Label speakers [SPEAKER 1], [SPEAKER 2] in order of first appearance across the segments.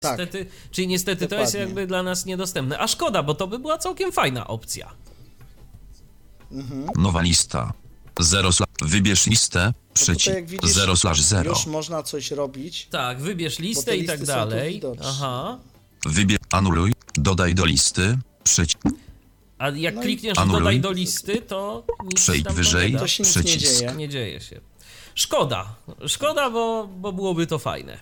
[SPEAKER 1] Tak,
[SPEAKER 2] Czyli niestety to jest
[SPEAKER 1] dokładnie.
[SPEAKER 2] jakby dla nas niedostępne. A szkoda, bo to by była całkiem fajna opcja.
[SPEAKER 3] Nowa lista. Wybierz listę.
[SPEAKER 1] Tutaj jak widzisz,
[SPEAKER 3] 0/0.
[SPEAKER 1] już można coś robić.
[SPEAKER 2] Tak, wybierz
[SPEAKER 1] Bo
[SPEAKER 2] listę
[SPEAKER 1] te
[SPEAKER 2] i tak
[SPEAKER 1] listy są tu
[SPEAKER 2] dalej.
[SPEAKER 1] widoczne.
[SPEAKER 2] Aha.
[SPEAKER 3] Wybierz. Anuluj. Dodaj do listy.
[SPEAKER 2] A jak
[SPEAKER 1] No i
[SPEAKER 2] klikniesz
[SPEAKER 3] anuluj.
[SPEAKER 2] dodaj do listy, to nic
[SPEAKER 3] Przejdź
[SPEAKER 2] tam
[SPEAKER 3] wyżej.
[SPEAKER 2] nie da.
[SPEAKER 1] To się nic nie
[SPEAKER 3] Przycisk.
[SPEAKER 1] dzieje.
[SPEAKER 2] Nie dzieje się. Szkoda, bo byłoby to fajne.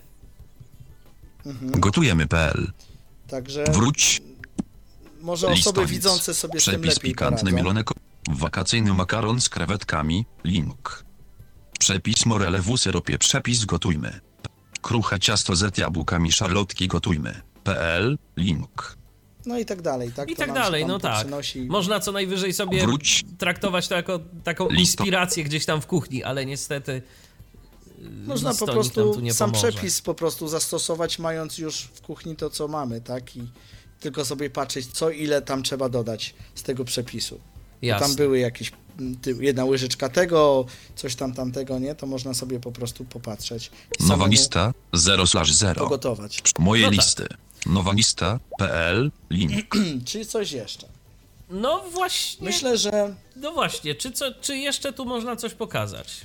[SPEAKER 3] Gotujemy.pl.
[SPEAKER 1] Także
[SPEAKER 3] Wróć.
[SPEAKER 1] może osoby
[SPEAKER 3] Listoniec.
[SPEAKER 1] widzące sobie z tym
[SPEAKER 3] Przepis
[SPEAKER 1] lepiej
[SPEAKER 3] pikantny
[SPEAKER 1] poradzą.
[SPEAKER 3] mielone wakacyjny makaron z krewetkami. Link. Przepis morele w syropie. Przepis gotujmy. Kruche ciasto z jabłkami szarlotki gotujmy.pl. Link.
[SPEAKER 1] No i tak dalej, tak?
[SPEAKER 2] I
[SPEAKER 1] To
[SPEAKER 2] tak
[SPEAKER 1] nam się
[SPEAKER 2] dalej,
[SPEAKER 1] tam
[SPEAKER 2] no tak.
[SPEAKER 1] poprzenosi.
[SPEAKER 2] Można co najwyżej sobie
[SPEAKER 3] Wróć.
[SPEAKER 2] traktować to jako taką
[SPEAKER 3] Listo.
[SPEAKER 2] inspirację gdzieś tam w kuchni, ale niestety
[SPEAKER 1] Można po
[SPEAKER 2] listonik nam tu
[SPEAKER 1] prostu
[SPEAKER 2] nie
[SPEAKER 1] sam
[SPEAKER 2] pomoże.
[SPEAKER 1] przepis po prostu zastosować, mając już w kuchni to, co mamy, tak? I tylko sobie patrzeć, co ile tam trzeba dodać z tego przepisu. Bo
[SPEAKER 2] Jasne.
[SPEAKER 1] tam były jakieś, jedna łyżeczka tego, coś tam tamtego, nie? To można sobie po prostu popatrzeć. I
[SPEAKER 3] Nowa
[SPEAKER 1] samemu
[SPEAKER 3] lista 0/0.
[SPEAKER 1] pogotować.
[SPEAKER 3] Moje
[SPEAKER 2] No tak.
[SPEAKER 3] listy. Nowa lista.pl. Link.
[SPEAKER 1] Czyli coś jeszcze.
[SPEAKER 2] No właśnie,
[SPEAKER 1] Myślę, że
[SPEAKER 2] czy jeszcze tu można coś pokazać?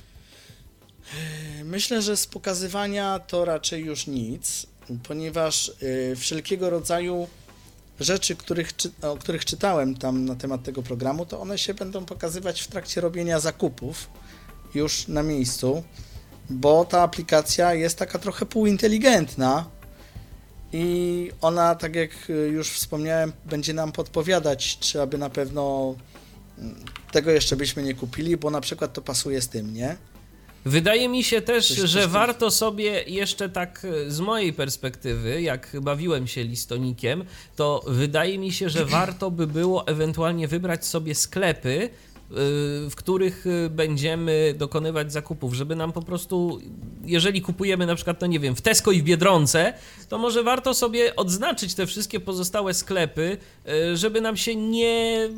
[SPEAKER 1] z pokazywania to raczej już nic, ponieważ wszelkiego rodzaju rzeczy, o których czytałem tam na temat tego programu, to one się będą pokazywać w trakcie robienia zakupów już na miejscu, bo ta aplikacja jest taka trochę półinteligentna i ona, tak jak już wspomniałem, będzie nam podpowiadać, czy aby na pewno tego jeszcze byśmy nie kupili, bo na przykład to pasuje z tym, nie?
[SPEAKER 2] Wydaje mi się też,
[SPEAKER 1] Coś
[SPEAKER 2] że
[SPEAKER 1] tam-
[SPEAKER 2] warto sobie jeszcze tak z mojej perspektywy, jak bawiłem się listonikiem, to wydaje mi się, że warto by było ewentualnie wybrać sobie sklepy, w których będziemy dokonywać zakupów, żeby nam po prostu, jeżeli kupujemy na przykład, no nie wiem, w Tesco i w Biedronce, to może warto sobie odznaczyć te wszystkie pozostałe sklepy, żeby nam się nie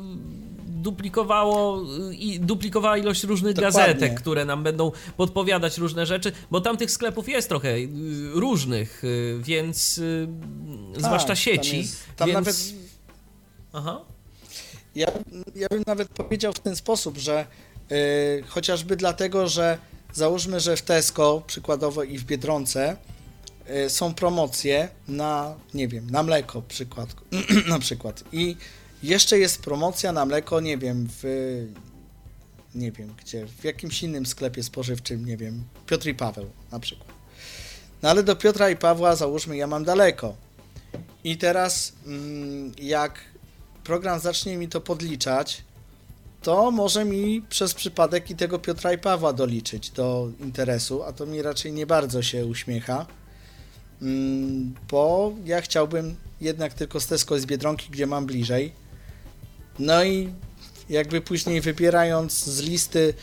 [SPEAKER 2] duplikowała ilość różnych
[SPEAKER 1] Dokładnie.
[SPEAKER 2] gazetek, które nam będą podpowiadać różne rzeczy, bo tam tych sklepów jest trochę różnych, więc zwłaszcza
[SPEAKER 1] Tak,
[SPEAKER 2] sieci,
[SPEAKER 1] tam
[SPEAKER 2] więc...
[SPEAKER 1] nawet
[SPEAKER 2] Aha.
[SPEAKER 1] Ja bym nawet powiedział w ten sposób, że chociażby dlatego, że załóżmy, że w Tesco przykładowo i w Biedronce są promocje na, nie wiem, na mleko na przykład i jeszcze jest promocja na mleko, nie wiem, nie wiem gdzie, w jakimś innym sklepie spożywczym, nie wiem, Piotr i Paweł na przykład. No ale do Piotra i Pawła załóżmy ja mam daleko i teraz jak program zacznie mi to podliczać, to może mi przez przypadek i tego Piotra i Pawła doliczyć do interesu, a to mi raczej nie bardzo się uśmiecha, bo ja chciałbym jednak tylko z Tesco i z Biedronki, gdzie mam bliżej. No i jakby później wybierając z listy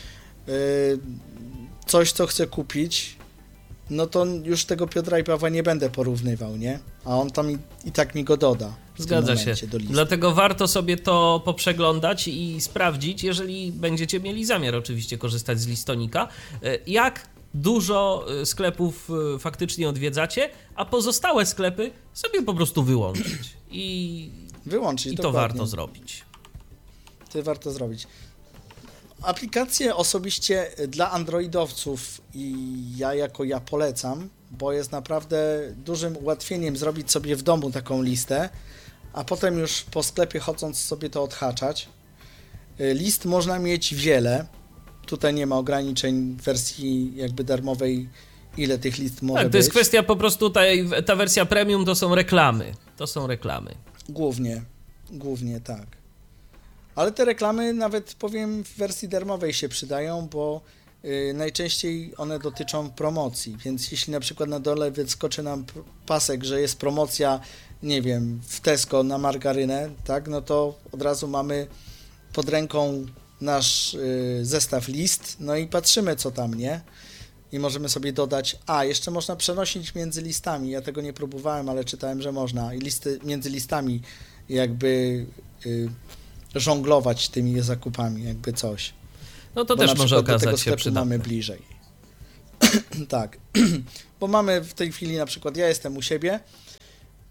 [SPEAKER 1] coś, co chcę kupić, no to już tego Piotra i Pawła nie będę porównywał, nie? A on tam i tak mi go doda. w tym
[SPEAKER 2] Zgadza się.
[SPEAKER 1] momencie do listy.
[SPEAKER 2] Dlatego warto sobie to poprzeglądać i sprawdzić, jeżeli będziecie mieli zamiar oczywiście korzystać z listonika, jak dużo sklepów faktycznie odwiedzacie, a pozostałe sklepy sobie po prostu wyłączyć.
[SPEAKER 1] Wyłączyć,
[SPEAKER 2] I to
[SPEAKER 1] dokładnie.
[SPEAKER 2] warto zrobić.
[SPEAKER 1] To warto zrobić. Aplikację osobiście dla androidowców i ja polecam, bo jest naprawdę dużym ułatwieniem zrobić sobie w domu taką listę, a potem już po sklepie chodząc sobie to odhaczać. List można mieć wiele. Tutaj nie ma ograniczeń w wersji jakby darmowej, ile tych list może
[SPEAKER 2] Tak,
[SPEAKER 1] być.
[SPEAKER 2] to jest kwestia po prostu, ta wersja premium to są reklamy. To są reklamy.
[SPEAKER 1] Głównie tak. Ale te reklamy nawet powiem w wersji darmowej się przydają, bo najczęściej one dotyczą promocji, więc jeśli na przykład na dole wyskoczy nam pasek, że jest promocja, nie wiem, w Tesco na margarynę, tak, no to od razu mamy pod ręką nasz zestaw list, no i patrzymy co tam, nie? I możemy sobie dodać, jeszcze można przenosić między listami, ja tego nie próbowałem, ale czytałem, że można i między listami jakby żonglować tymi zakupami, jakby coś.
[SPEAKER 2] No to
[SPEAKER 1] Bo na
[SPEAKER 2] też może
[SPEAKER 1] przykład do tego
[SPEAKER 2] okazać się
[SPEAKER 1] sklepu
[SPEAKER 2] przydatne.
[SPEAKER 1] mamy bliżej. Tak, bo mamy w tej chwili na przykład, ja jestem u siebie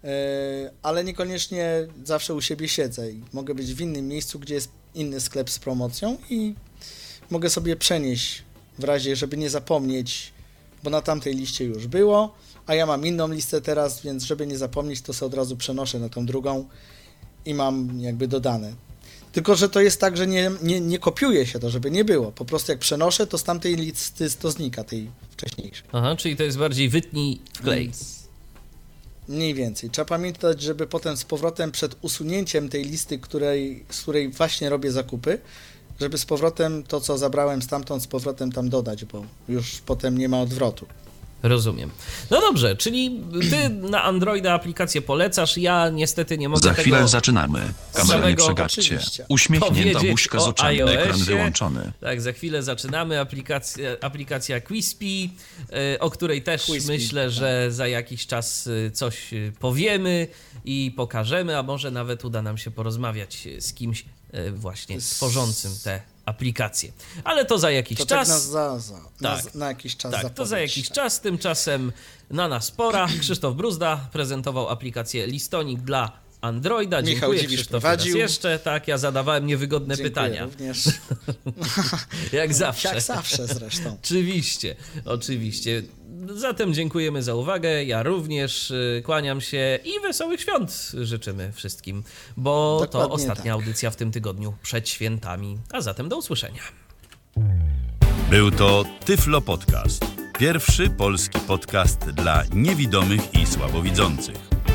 [SPEAKER 1] ale niekoniecznie zawsze u siebie siedzę i mogę być w innym miejscu, gdzie jest inny sklep z promocją i mogę sobie przenieść w razie, żeby nie zapomnieć, bo na tamtej liście już było, a ja mam inną listę teraz, więc żeby nie zapomnieć, to sobie od razu przenoszę na tą drugą i mam jakby dodane. Tylko że to jest tak, że nie kopiuje się to, żeby nie było. Po prostu jak przenoszę, to z tamtej listy to znika, tej wcześniejszej.
[SPEAKER 2] Aha, czyli to jest bardziej wytnij, wklej.
[SPEAKER 1] Mniej więcej. Trzeba pamiętać, żeby potem z powrotem przed usunięciem tej listy, z której właśnie robię zakupy, żeby z powrotem to, co zabrałem stamtąd, z powrotem tam dodać, bo już potem nie ma odwrotu.
[SPEAKER 2] Rozumiem. No dobrze, czyli ty na Androida aplikację polecasz, ja niestety nie mogę
[SPEAKER 3] Za chwilę
[SPEAKER 2] tego
[SPEAKER 3] zaczynamy. Kamerę nie przegaście.
[SPEAKER 1] oczywiście.
[SPEAKER 3] Uśmiechnięta
[SPEAKER 2] powiedzieć
[SPEAKER 3] buźka z
[SPEAKER 2] o
[SPEAKER 3] oczami,
[SPEAKER 2] iOSie.
[SPEAKER 3] ekran wyłączony.
[SPEAKER 2] Tak, za chwilę zaczynamy aplikacja Quispy, o której też
[SPEAKER 1] Quispy,
[SPEAKER 2] myślę,
[SPEAKER 1] tak.
[SPEAKER 2] że za jakiś czas coś powiemy i pokażemy, a może nawet uda nam się porozmawiać z kimś właśnie tworzącym te aplikacje. Ale to za jakiś
[SPEAKER 1] To
[SPEAKER 2] czas.
[SPEAKER 1] tak na jakiś czas
[SPEAKER 2] Tak, to za
[SPEAKER 1] zapowiedź,
[SPEAKER 2] jakiś
[SPEAKER 1] tak.
[SPEAKER 2] czas. Tymczasem na nas pora. Krzysztof Bruzda prezentował aplikację Listonik dla Androida.
[SPEAKER 1] Michał
[SPEAKER 2] Dziękuję
[SPEAKER 1] Dziwisz
[SPEAKER 2] Krzysztofie raz
[SPEAKER 1] prowadził.
[SPEAKER 2] jeszcze. Tak, ja zadawałem niewygodne
[SPEAKER 1] Dziękuję
[SPEAKER 2] pytania.
[SPEAKER 1] również.
[SPEAKER 2] Jak zawsze.
[SPEAKER 1] Jak zawsze zresztą.
[SPEAKER 2] Oczywiście. Zatem dziękujemy za uwagę. Ja również kłaniam się i wesołych świąt życzymy wszystkim, bo
[SPEAKER 1] Dokładnie
[SPEAKER 2] to ostatnia
[SPEAKER 1] tak.
[SPEAKER 2] audycja w tym tygodniu przed świętami. A zatem do usłyszenia.
[SPEAKER 4] Był to Tyflo Podcast. Pierwszy polski podcast dla niewidomych i słabowidzących.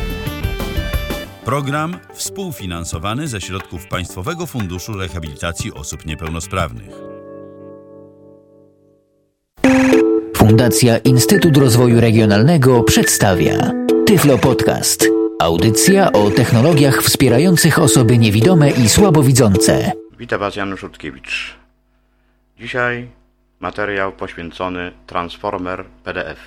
[SPEAKER 4] Program współfinansowany ze środków Państwowego Funduszu Rehabilitacji Osób Niepełnosprawnych.
[SPEAKER 5] Fundacja Instytut Rozwoju Regionalnego przedstawia Tyflo Podcast. Audycja o technologiach wspierających osoby niewidome i słabowidzące.
[SPEAKER 6] Witam Was, Janusz Rutkiewicz. Dzisiaj materiał poświęcony Transformer PDF.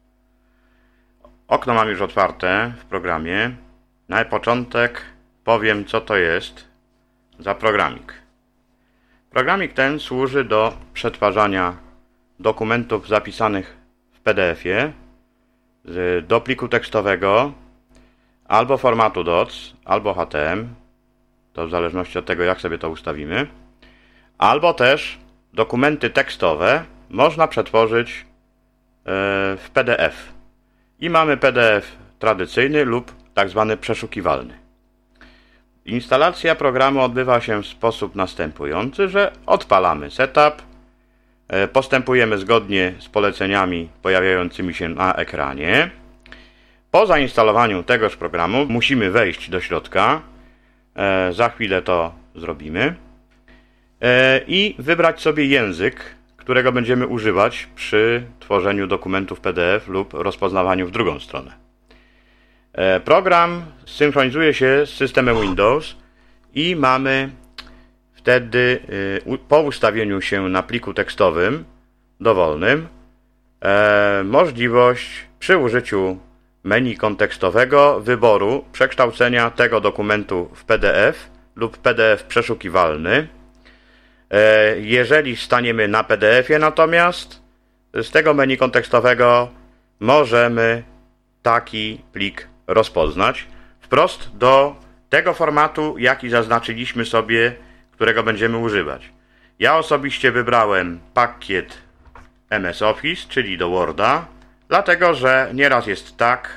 [SPEAKER 6] Okno mam już otwarte w programie. Na początek powiem, co to jest za programik. Programik ten służy do przetwarzania dokumentów zapisanych w PDF-ie do pliku tekstowego albo formatu DOC, albo HTML, to w zależności od tego, jak sobie to ustawimy, albo też dokumenty tekstowe można przetworzyć w PDF. I mamy PDF tradycyjny lub tak zwany przeszukiwalny. Instalacja programu odbywa się w sposób następujący, że odpalamy setup, postępujemy zgodnie z poleceniami pojawiającymi się na ekranie. Po zainstalowaniu tegoż programu musimy wejść do środka, za chwilę to zrobimy, i wybrać sobie język, którego będziemy używać przy tworzeniu dokumentów PDF lub rozpoznawaniu w drugą stronę. Program synchronizuje się z systemem Windows i mamy wtedy po ustawieniu się na pliku tekstowym dowolnym możliwość przy użyciu menu kontekstowego wyboru przekształcenia tego dokumentu w PDF lub PDF przeszukiwalny. Jeżeli staniemy na PDF-ie natomiast, z tego menu kontekstowego możemy taki plik rozpoznać wprost do tego formatu, jaki zaznaczyliśmy sobie, którego będziemy używać. Ja osobiście wybrałem pakiet MS Office, czyli do Worda, dlatego że nieraz jest tak,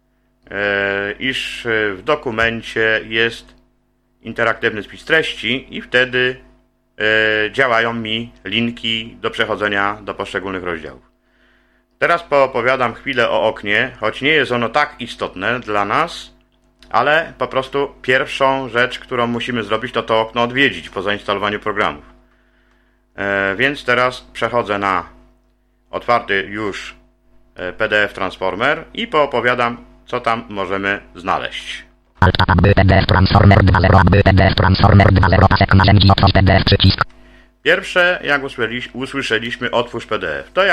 [SPEAKER 6] iż w dokumencie jest interaktywny spis treści i wtedy działają mi linki do przechodzenia do poszczególnych rozdziałów. Teraz poopowiadam chwilę o oknie, choć nie jest ono tak istotne dla nas, ale po prostu pierwszą rzecz, którą musimy zrobić, to okno odwiedzić po zainstalowaniu programów. Więc teraz przechodzę na otwarty już PDF Transformer i poopowiadam, co tam możemy znaleźć.
[SPEAKER 7] PDF Transformer 2.0, PDF Transformer 2.0, pasek narzędzi, otwórz PDF, przycisk.
[SPEAKER 6] Pierwsze, jak usłyszeliśmy, otwórz PDF. To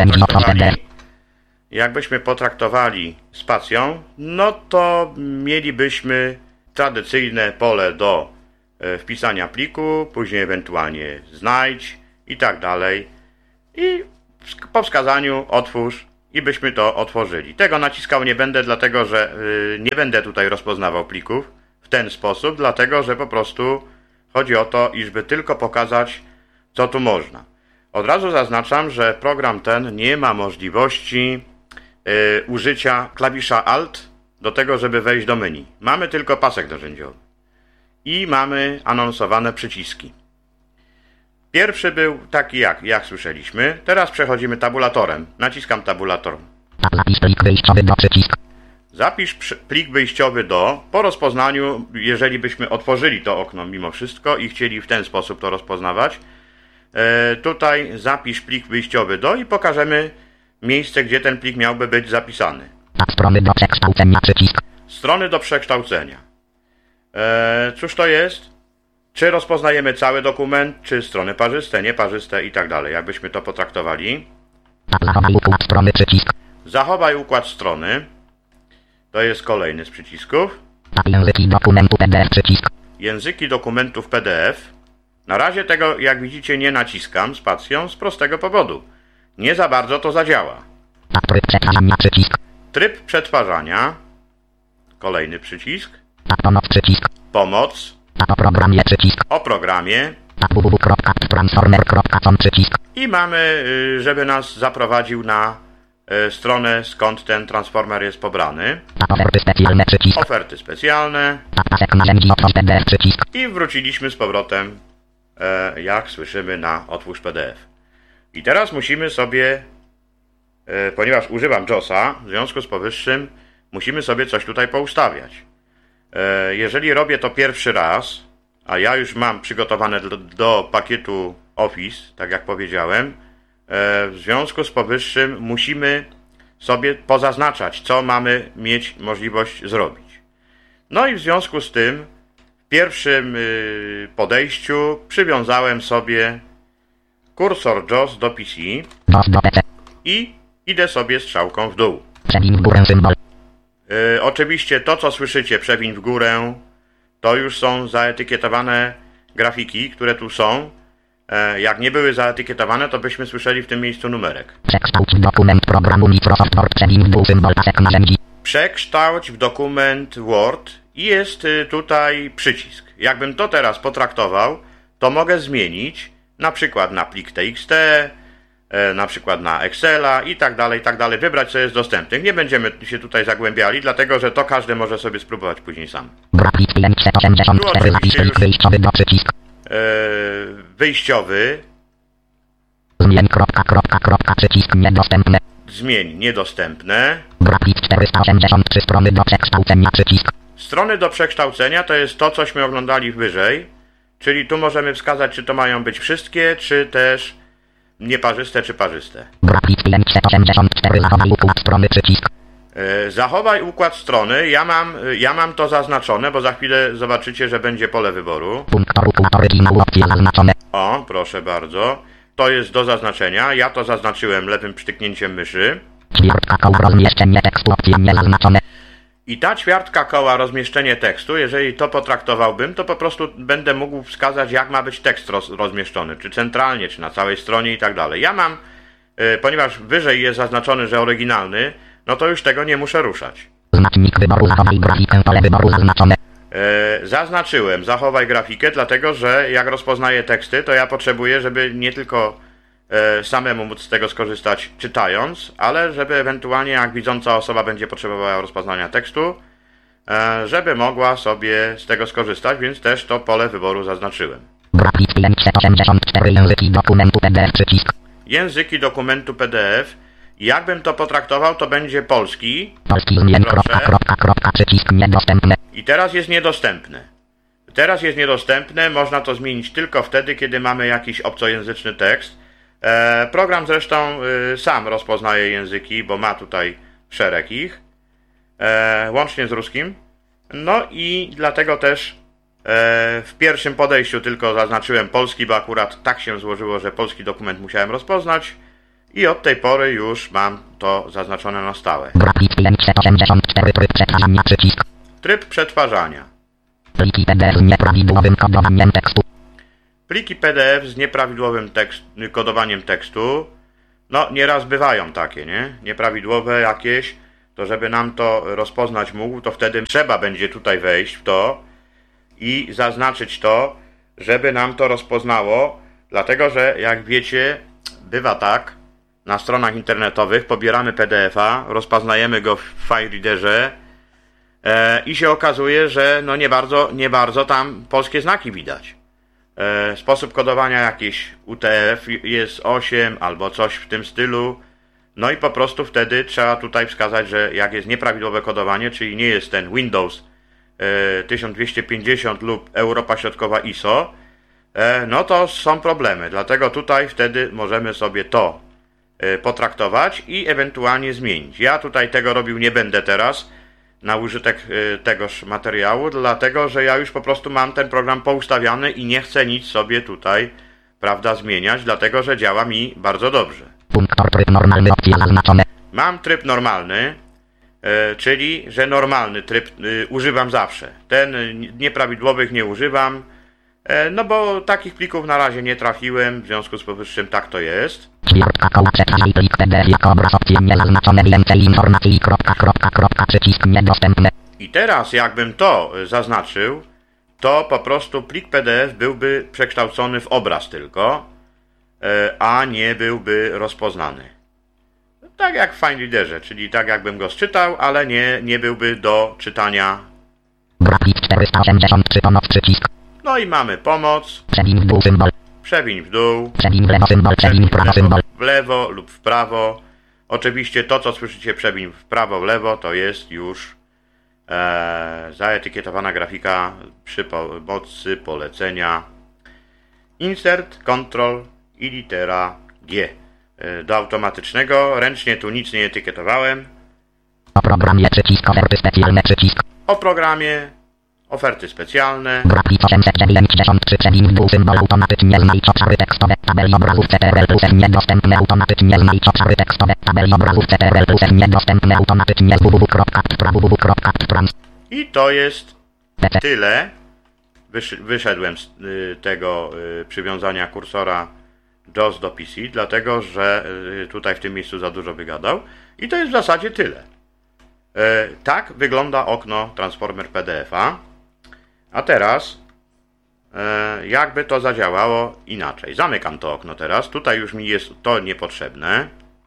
[SPEAKER 6] jakbyśmy potraktowali spacją, no to mielibyśmy tradycyjne pole do wpisania pliku, później ewentualnie znajdź i tak dalej. I po wskazaniu otwórz i byśmy to otworzyli. Tego naciskał nie będę, dlatego że nie będę tutaj rozpoznawał plików w ten sposób, dlatego że po prostu chodzi o to, iżby tylko pokazać, co tu można. Od razu zaznaczam, że program ten nie ma możliwości użycia klawisza Alt do tego, żeby wejść do menu. Mamy tylko pasek narzędziowy i mamy anonsowane przyciski. Pierwszy był taki jak słyszeliśmy. Teraz przechodzimy tabulatorem. Naciskam tabulator.
[SPEAKER 7] Zapisz plik wyjściowy do przycisk.
[SPEAKER 6] Zapisz plik wyjściowy do. Po rozpoznaniu, jeżeli byśmy otworzyli to okno mimo wszystko i chcieli w ten sposób to rozpoznawać, tutaj zapisz plik wyjściowy do i pokażemy miejsce, gdzie ten plik miałby być zapisany.
[SPEAKER 7] Strony do przekształcenia przycisk.
[SPEAKER 6] Strony do przekształcenia. Cóż to jest? Czy rozpoznajemy cały dokument, czy strony parzyste, nieparzyste i tak dalej, jakbyśmy to potraktowali.
[SPEAKER 7] Zachowaj układ strony przycisk.
[SPEAKER 6] Zachowaj układ strony. To jest kolejny z przycisków.
[SPEAKER 7] Języki dokumentu PDF przycisk.
[SPEAKER 6] Języki dokumentów PDF. Na razie tego, jak widzicie, nie naciskam spacją z prostego powodu. Nie za bardzo to zadziała.
[SPEAKER 7] Tryb przetwarzania przycisk.
[SPEAKER 6] Tryb przetwarzania. Kolejny przycisk.
[SPEAKER 7] Pomoc przycisk.
[SPEAKER 6] Pomoc.
[SPEAKER 7] O programie przycisk.
[SPEAKER 6] O programie.
[SPEAKER 7] www.transformer.com przycisk.
[SPEAKER 6] I mamy, żeby nas zaprowadził na stronę, skąd ten transformer jest pobrany.
[SPEAKER 7] Oferty specjalne przycisk.
[SPEAKER 6] Oferty specjalne.
[SPEAKER 7] Pasek narzędzi otwórz PDF przycisk.
[SPEAKER 6] I wróciliśmy z powrotem, jak słyszymy, na otwórz PDF. I teraz musimy sobie, ponieważ używam JAWSa, w związku z powyższym musimy sobie coś tutaj poustawiać. Jeżeli robię to pierwszy raz, a ja już mam przygotowane do pakietu Office, tak jak powiedziałem, w związku z powyższym musimy sobie pozaznaczać, co mamy mieć możliwość zrobić. No i w związku z tym w pierwszym podejściu przywiązałem sobie kursor JAWS do PC i idę sobie strzałką w dół.
[SPEAKER 7] Przewiń w górę symbol.
[SPEAKER 6] Oczywiście to, co słyszycie, przewiń w górę, to już są zaetykietowane grafiki, które tu są. Jak nie były zaetykietowane, to byśmy słyszeli w tym miejscu numerek.
[SPEAKER 7] Przekształć dokument programu Microsoft Word. Przewiń w dół symbol pasek narzędzi.
[SPEAKER 6] Przekształć w dokument Word i jest tutaj przycisk. Jakbym to teraz potraktował, to mogę zmienić na przykład na plik TXT, na przykład na Excela i tak dalej, wybrać co jest dostępne. Nie będziemy się tutaj zagłębiali, dlatego że to każdy może sobie spróbować później sam.
[SPEAKER 7] Grafik 584, zapisz plik wyjściowy do przycisk.
[SPEAKER 6] Wyjściowy.
[SPEAKER 7] Zmień przycisk niedostępne.
[SPEAKER 6] Zmień niedostępne.
[SPEAKER 7] Grafik 483, strony do przekształcenia przycisk.
[SPEAKER 6] Strony do przekształcenia to jest to, cośmy oglądali wyżej, czyli tu możemy wskazać, czy to mają być wszystkie, czy też nieparzyste, czy parzyste.
[SPEAKER 7] Grafik 584, zachowaj układ strony przycisk.
[SPEAKER 6] Zachowaj układ strony. Ja mam to zaznaczone, bo za chwilę zobaczycie, że będzie pole wyboru.
[SPEAKER 7] Punktor układ oryginał, opcje zaznaczone.
[SPEAKER 6] O, proszę bardzo. To jest do zaznaczenia. Ja to zaznaczyłem lewym przytyknięciem myszy.
[SPEAKER 7] Ćwiartka koła rozmieszczenie tekstu, opcje niezaznaczone.
[SPEAKER 6] I ta ćwiartka koła rozmieszczenie tekstu, jeżeli to potraktowałbym, to po prostu będę mógł wskazać, jak ma być tekst rozmieszczony. Czy centralnie, czy na całej stronie i tak dalej. Ja mam, ponieważ wyżej jest zaznaczony, że oryginalny, no to już tego nie muszę ruszać.
[SPEAKER 7] Znacznik wyboru, zachowaj grafikę, pole wyboru zaznaczone.
[SPEAKER 6] Zaznaczyłem zachowaj grafikę, dlatego że jak rozpoznaję teksty, to ja potrzebuję, żeby nie tylko samemu móc z tego skorzystać czytając, ale żeby ewentualnie jak widząca osoba będzie potrzebowała rozpoznania tekstu, żeby mogła sobie z tego skorzystać, więc też to pole wyboru zaznaczyłem.
[SPEAKER 7] Grafik 584, języki dokumentu PDF przycisk.
[SPEAKER 6] Języki dokumentu PDF. Jakbym to potraktował, to będzie polski.
[SPEAKER 7] Polski zmień, przycisk niedostępne.
[SPEAKER 6] I teraz jest niedostępne. Teraz jest niedostępne, można to zmienić tylko wtedy, kiedy mamy jakiś obcojęzyczny tekst. Program zresztą sam rozpoznaje języki, bo ma tutaj szereg ich, łącznie z ruskim. No i dlatego też w pierwszym podejściu tylko zaznaczyłem polski, bo akurat tak się złożyło, że polski dokument musiałem rozpoznać. I od tej pory już mam to zaznaczone na stałe.
[SPEAKER 7] Grafik 584, tryb przetwarzania przycisk.
[SPEAKER 6] Tryb przetwarzania.
[SPEAKER 7] Pliki PDF z nieprawidłowym kodowaniem tekstu.
[SPEAKER 6] Pliki PDF z nieprawidłowym kodowaniem tekstu. no nieraz bywają takie, nie? Nieprawidłowe jakieś, to żeby nam to rozpoznać mógł, to wtedy trzeba będzie tutaj wejść w to i zaznaczyć to, żeby nam to rozpoznało, dlatego że jak wiecie, bywa tak, na stronach internetowych pobieramy PDF-a, rozpoznajemy go w FileReaderze i się okazuje, że no nie bardzo tam polskie znaki widać. Sposób kodowania jakiś UTF jest 8 albo coś w tym stylu. No i po prostu wtedy trzeba tutaj wskazać, że jak jest nieprawidłowe kodowanie, czyli nie jest ten Windows 1250 lub Europa Środkowa ISO, no to są problemy. Dlatego tutaj wtedy możemy sobie to potraktować i ewentualnie zmienić. Ja tutaj tego robił nie będę teraz na użytek tegoż materiału, dlatego że ja już po prostu mam ten program poustawiany i nie chcę nic sobie tutaj, prawda, zmieniać, dlatego że działa mi bardzo dobrze.
[SPEAKER 7] Tryb normalny, opcja zaznaczone.
[SPEAKER 6] Mam tryb normalny, czyli że normalny tryb używam zawsze. Ten nieprawidłowych nie używam, no bo takich plików na razie nie trafiłem, w związku z powyższym tak to jest.
[SPEAKER 7] Ćwiartka koła przeczytaj plik PDF jako obraz, opcje niezaznaczone, więcej informacji, przycisk niedostępny.
[SPEAKER 6] I teraz jakbym to zaznaczył, to po prostu plik PDF byłby przekształcony w obraz tylko, a nie byłby rozpoznany. Tak jak w FileReaderze, czyli tak jakbym go sczytał, ale nie byłby do czytania.
[SPEAKER 7] Grafik 483, pomoc, przycisk.
[SPEAKER 6] No i mamy pomoc.
[SPEAKER 7] Przewiń w dół symbol.
[SPEAKER 6] Przewiń w dół.
[SPEAKER 7] Przewiń w lewo symbol, przewiń w prawo symbol.
[SPEAKER 6] W lewo lub w prawo. Oczywiście to, co słyszycie przewiń w prawo, w lewo, to jest już zaetykietowana grafika przy pomocy polecenia Insert, Ctrl i litera G. Do automatycznego, ręcznie tu nic nie etykietowałem.
[SPEAKER 7] O programie przycisk, oferty specjalne przycisk.
[SPEAKER 6] O programie, oferty specjalne.
[SPEAKER 7] Grafik 893, przewiń w dół symbol, automatycznie znajdź obszary tekstowe, tabeli obrazów CTRL plus F niedostępne, automatycznie znajdź obszary tekstowe, tabeli obrazów CTRL plus F niedostępne, automatycznie www.trans.
[SPEAKER 6] I to jest tyle. Wyszedłem z tego przywiązania kursora JAWS do PC, dlatego że tutaj w tym miejscu za dużo wygadał. I to jest w zasadzie tyle. Tak wygląda okno Transformer PDF-a. A teraz jakby to zadziałało inaczej. Zamykam to okno teraz. Tutaj już mi jest to niepotrzebne.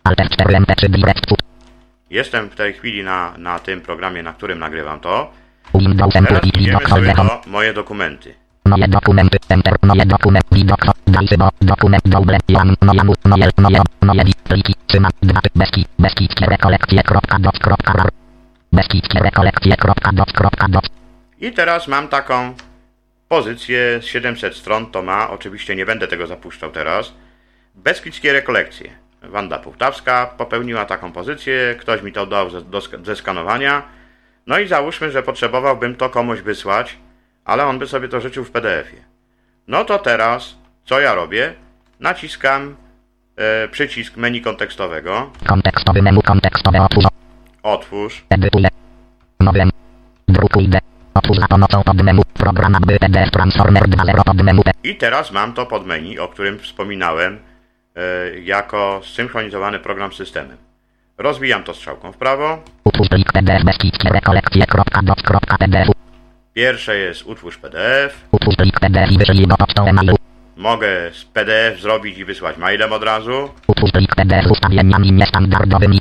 [SPEAKER 6] Jestem w tej chwili na tym programie, na którym nagrywam to. Teraz idziemy sobie do moje dokumenty.
[SPEAKER 7] Moje dokumenty, enter, moje dokumenty, widok, dajsybo, dokument, double, moje pliki, trzyma, beskickie rekolekcje, beskickie rekolekcje,
[SPEAKER 6] I teraz mam taką pozycję z 700 stron, to ma, oczywiście nie będę tego zapuszczał teraz. Beskickie rekolekcje. Wanda Puchtawska popełniła taką pozycję, ktoś mi to dał ze skanowania. No i załóżmy, że potrzebowałbym to komuś wysłać, ale on by sobie to życzył w PDF-ie. No to teraz, co ja robię? Naciskam przycisk menu kontekstowego.
[SPEAKER 7] Kontekstowy menu kontekstowe
[SPEAKER 6] Otwórz.
[SPEAKER 7] Edytuję. Nowe. Drukuj D. Otwórz za pomocą podmenu. Program aby PDF Transformer 2.0 podmenu.
[SPEAKER 6] I teraz mam to podmenu, o którym wspominałem, jako zsynchronizowany program z systemem. Rozwijam to strzałką w prawo.
[SPEAKER 7] Utwórz plik PDF beskickie rekolekcje.doc.pdf.
[SPEAKER 6] Pierwsze jest utwórz PDF.
[SPEAKER 7] Utwórz plik PDF i wyślij go pocztą e-mailu.
[SPEAKER 6] Mogę z PDF zrobić i wysłać mailem od razu.
[SPEAKER 7] Utwórz plik PDF z ustawieniami niestandardowymi.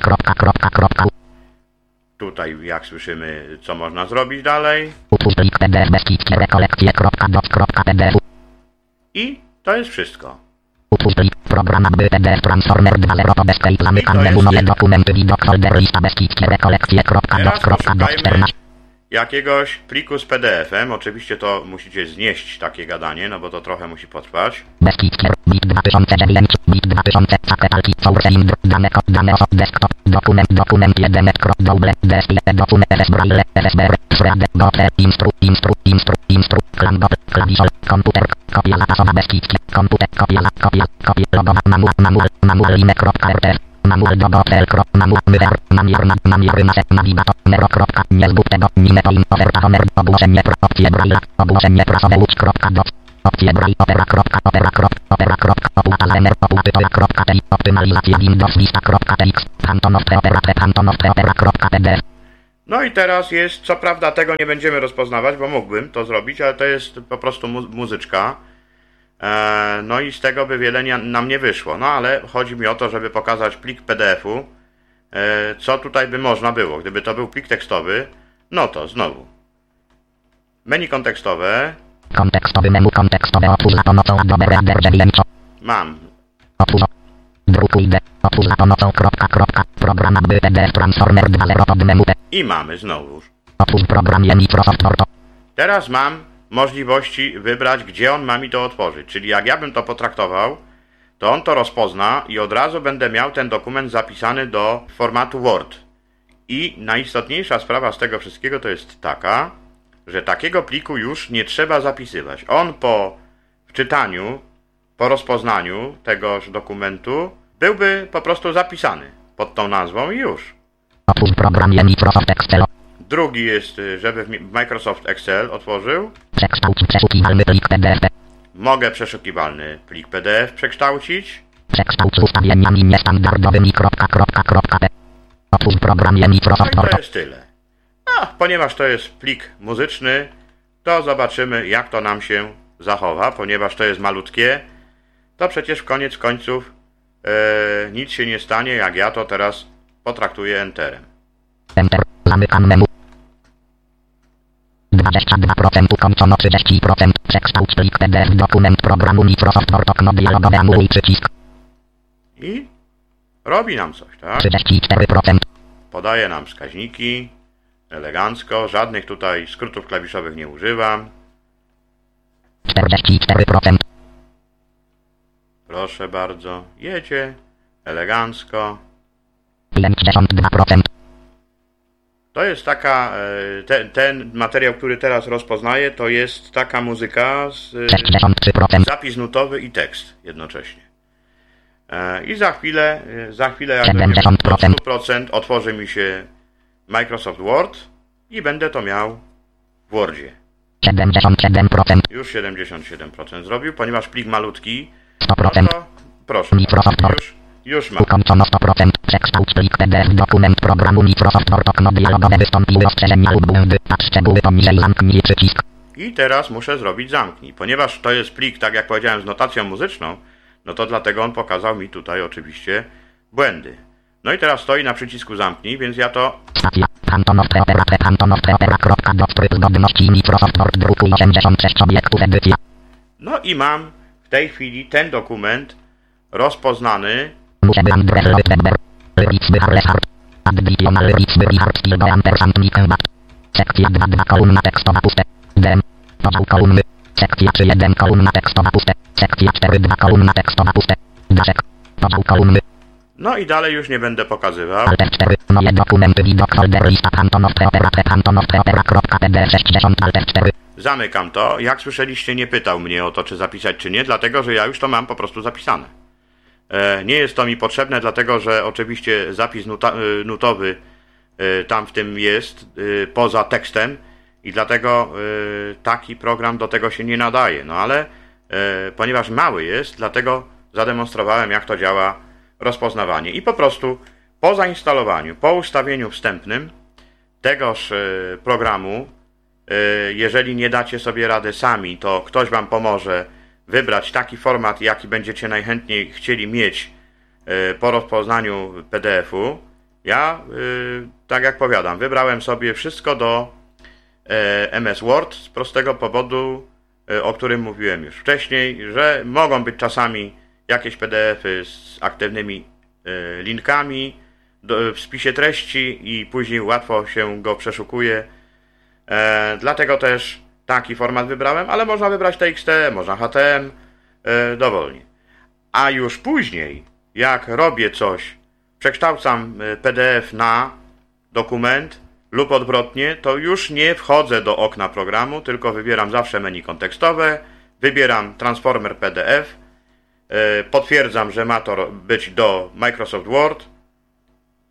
[SPEAKER 6] Tutaj, jak słyszymy, co można zrobić dalej.
[SPEAKER 7] Utwórz plik PDF beskickie rekolekcje.doc.pdf.
[SPEAKER 6] I to jest wszystko.
[SPEAKER 7] Utwórz plik program aby PDF Transformer 2.0 to Escape, zamykam menu, moje dokumenty, widok, folder, lista beskickie
[SPEAKER 6] Teraz poszukajmy
[SPEAKER 7] 14.
[SPEAKER 6] jakiegoś pliku z PDF-em. Oczywiście to musicie znieść takie gadanie, no bo to trochę musi potrwać.
[SPEAKER 7] Beskickie, bit 2009, bit 2000, caketalki, source dane osób, desktop, dokument 1, double, dokument, rs braille, rsbr, shred, gotel, instru, klamgot, klawiszol, komputer, kopia latasowa beskickie, komputer, kopia logowa, manual, line.rtf. Manual do gotel, navigator, mero, nie zgub tego, nime to im, oferta, homer, ogłoszenie, opcje braille, ogłoszenie prasowe, łódź.doc. Opcje Braille opera.opera.operator.operator.txt optymalizacja Windows lista.txt Phantom.opera.pdf.
[SPEAKER 6] No i teraz jest, co prawda tego nie będziemy rozpoznawać, bo mógłbym to zrobić, ale to jest po prostu muzyczka. No i z tego by wiele nam nie wyszło. No ale chodzi mi o to, żeby pokazać plik PDF-u, co tutaj by można było. Gdyby to był plik tekstowy, no to znowu menu kontekstowe.
[SPEAKER 7] Kontekstowy menu kontekstowe otwórz za pomocą Adobe Reader Dziewięcio.
[SPEAKER 6] Mam.
[SPEAKER 7] Otwórz. Drukuj D. Otwórz za pomocą program aby PDF Transformer 2.0 pod menu.
[SPEAKER 6] I mamy znowuż.
[SPEAKER 7] Otwórz program Microsoft Word.
[SPEAKER 6] Teraz mam możliwości wybrać, gdzie on ma mi to otworzyć. Czyli jak ja bym to potraktował, to on to rozpozna i od razu będę miał ten dokument zapisany do formatu Word. I najistotniejsza sprawa z tego wszystkiego to jest taka, że takiego pliku już nie trzeba zapisywać. On po wczytaniu, po rozpoznaniu tegoż dokumentu byłby po prostu zapisany pod tą nazwą i już.
[SPEAKER 7] Otwórz program Microsoft Excel.
[SPEAKER 6] Drugi jest, żeby w Microsoft Excel otworzył.
[SPEAKER 7] Przekształć przeszukiwalny plik PDF.
[SPEAKER 6] Mogę przeszukiwalny plik PDF przekształcić.
[SPEAKER 7] Przekształć ustawieniami niestandardowymi. Otwórz program Microsoft
[SPEAKER 6] No i
[SPEAKER 7] Word.
[SPEAKER 6] to jest tyle. A ponieważ to jest plik muzyczny, to zobaczymy, jak to nam się zachowa. Ponieważ to jest malutkie, to przecież koniec końców nic się nie stanie, jak ja to teraz potraktuję Enterem.
[SPEAKER 7] Enter. Zamykam menu. 22% ukończono 30%. Przekształć plik PDF dokument programu Microsoft Word okno dialogowe anuluj przycisk.
[SPEAKER 6] I robi nam coś, tak?
[SPEAKER 7] 34%.
[SPEAKER 6] Podaje nam wskaźniki. Elegancko. Żadnych tutaj skrótów klawiszowych nie używam.
[SPEAKER 7] 44%.
[SPEAKER 6] Proszę bardzo. Jedzie. Elegancko.
[SPEAKER 7] 52%.
[SPEAKER 6] To jest taka, ten materiał, który teraz rozpoznaję, to jest taka muzyka z
[SPEAKER 7] 63%.
[SPEAKER 6] zapis nutowy i tekst jednocześnie. I za chwilę jak dojdziemy do 100%, otworzy mi się Microsoft Word i będę to miał w Wordzie.
[SPEAKER 7] 77%.
[SPEAKER 6] Już 77% zrobił, ponieważ plik malutki.
[SPEAKER 7] 100%.
[SPEAKER 6] No to proszę,
[SPEAKER 7] Microsoft Word.
[SPEAKER 6] już mam.
[SPEAKER 7] Ukończono 100%. Przekształć plik PDF dokument programu Microsoft Word okno dialogowe wystąpiły ostrzeżenia lub błędy. Patrz szczegóły poniżej zamknij przycisk.
[SPEAKER 6] I teraz muszę zrobić zamknij. Ponieważ to jest plik, tak jak powiedziałem, z notacją muzyczną, no to dlatego on pokazał mi tutaj oczywiście błędy. No i teraz stoi na przycisku zamknij, więc ja to...
[SPEAKER 7] Stacja. Phantom.opera. Zgodności Microsoft Word drukuj 86 obiektów edycja.
[SPEAKER 6] No i mam w tej chwili ten dokument rozpoznany.
[SPEAKER 7] Museby Andres Webber. Lyricby Harleshart. Additional lyricby Richard Stilbo Ampersand Nickelback. Sekcja 2 kolumna tekstowa puste. Dem. Podział kolumny. Sekcja 3 kolumna tekstowa puste. Sekcja 4 kolumna tekstowa puste. Daszek. Podział kolumny.
[SPEAKER 6] No i dalej już nie będę pokazywał.
[SPEAKER 7] Alt F4. Moje dokumenty widok folder lista Phantom.opera.pdf 60 Alt F4.
[SPEAKER 6] Zamykam to. Jak słyszeliście, nie pytał mnie o to, czy zapisać, czy nie, dlatego, że ja już to mam po prostu zapisane. Nie jest to mi potrzebne, dlatego, że oczywiście zapis nutowy tam w tym jest, poza tekstem i dlatego taki program do tego się nie nadaje. No ale ponieważ mały jest, dlatego zademonstrowałem, jak to działa rozpoznawanie. I po prostu po zainstalowaniu, po ustawieniu wstępnym tegoż programu, jeżeli nie dacie sobie rady sami, to ktoś wam pomoże wybrać taki format, jaki będziecie najchętniej chcieli mieć po rozpoznaniu PDF-u. Ja, tak jak powiadam, wybrałem sobie wszystko do MS Word z prostego powodu, o którym mówiłem już wcześniej, że mogą być czasami jakieś PDF-y z aktywnymi linkami w spisie treści i później łatwo się go przeszukuje. Dlatego też taki format wybrałem, ale można wybrać TXT, można HTML, dowolnie. A już później, jak robię coś, przekształcam PDF na dokument lub odwrotnie, to już nie wchodzę do okna programu, tylko wybieram zawsze menu kontekstowe, wybieram Transformer PDF, potwierdzam, że ma to być do Microsoft Word,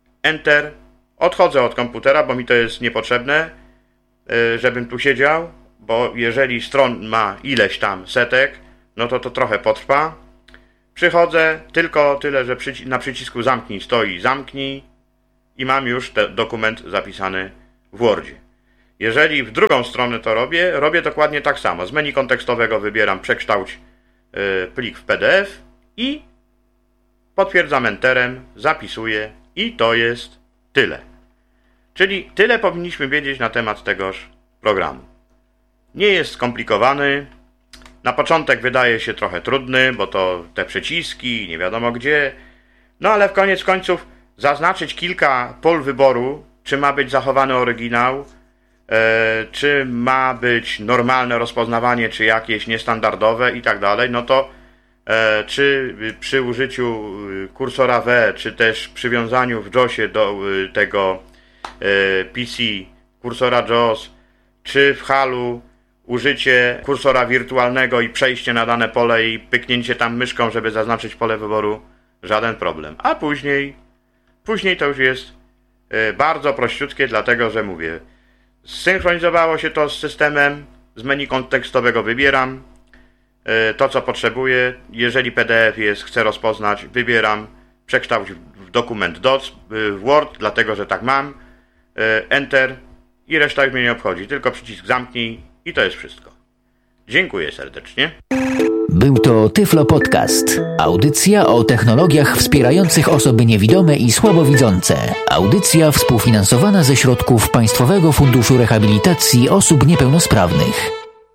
[SPEAKER 6] Enter, odchodzę od komputera, bo mi to jest niepotrzebne, żebym tu siedział, bo jeżeli stron ma ileś tam setek, no to trochę potrwa. Przychodzę, tylko tyle, że na przycisku zamknij stoi zamknij i mam już ten dokument zapisany w Wordzie. Jeżeli w drugą stronę to robię dokładnie tak samo. Z menu kontekstowego wybieram przekształć plik w PDF i potwierdzam Enterem, zapisuję i to jest tyle. Czyli tyle powinniśmy wiedzieć na temat tegoż programu. Nie jest skomplikowany. Na początek wydaje się trochę trudny, bo to te przyciski, nie wiadomo gdzie. No ale w koniec końców zaznaczyć kilka pól wyboru, czy ma być zachowany oryginał, czy ma być normalne rozpoznawanie, czy jakieś niestandardowe i tak dalej, no to czy przy użyciu kursora W, czy też przywiązaniu w JAWSie do tego PC kursora JAWS, czy w HAL-u użycie kursora wirtualnego i przejście na dane pole i pyknięcie tam myszką, żeby zaznaczyć pole wyboru, żaden problem. A później to już jest bardzo prościutkie, dlatego że mówię, zsynchronizowało się to z systemem, z menu kontekstowego wybieram to, co potrzebuję. Jeżeli PDF chcę rozpoznać, wybieram przekształć w dokument DOC, w Word, dlatego że tak mam, Enter i reszta już mnie nie obchodzi, tylko przycisk zamknij i to jest wszystko. Dziękuję serdecznie.
[SPEAKER 5] Był to Tyflo Podcast. Audycja o technologiach wspierających osoby niewidome i słabowidzące. Audycja współfinansowana ze środków Państwowego Funduszu Rehabilitacji Osób Niepełnosprawnych.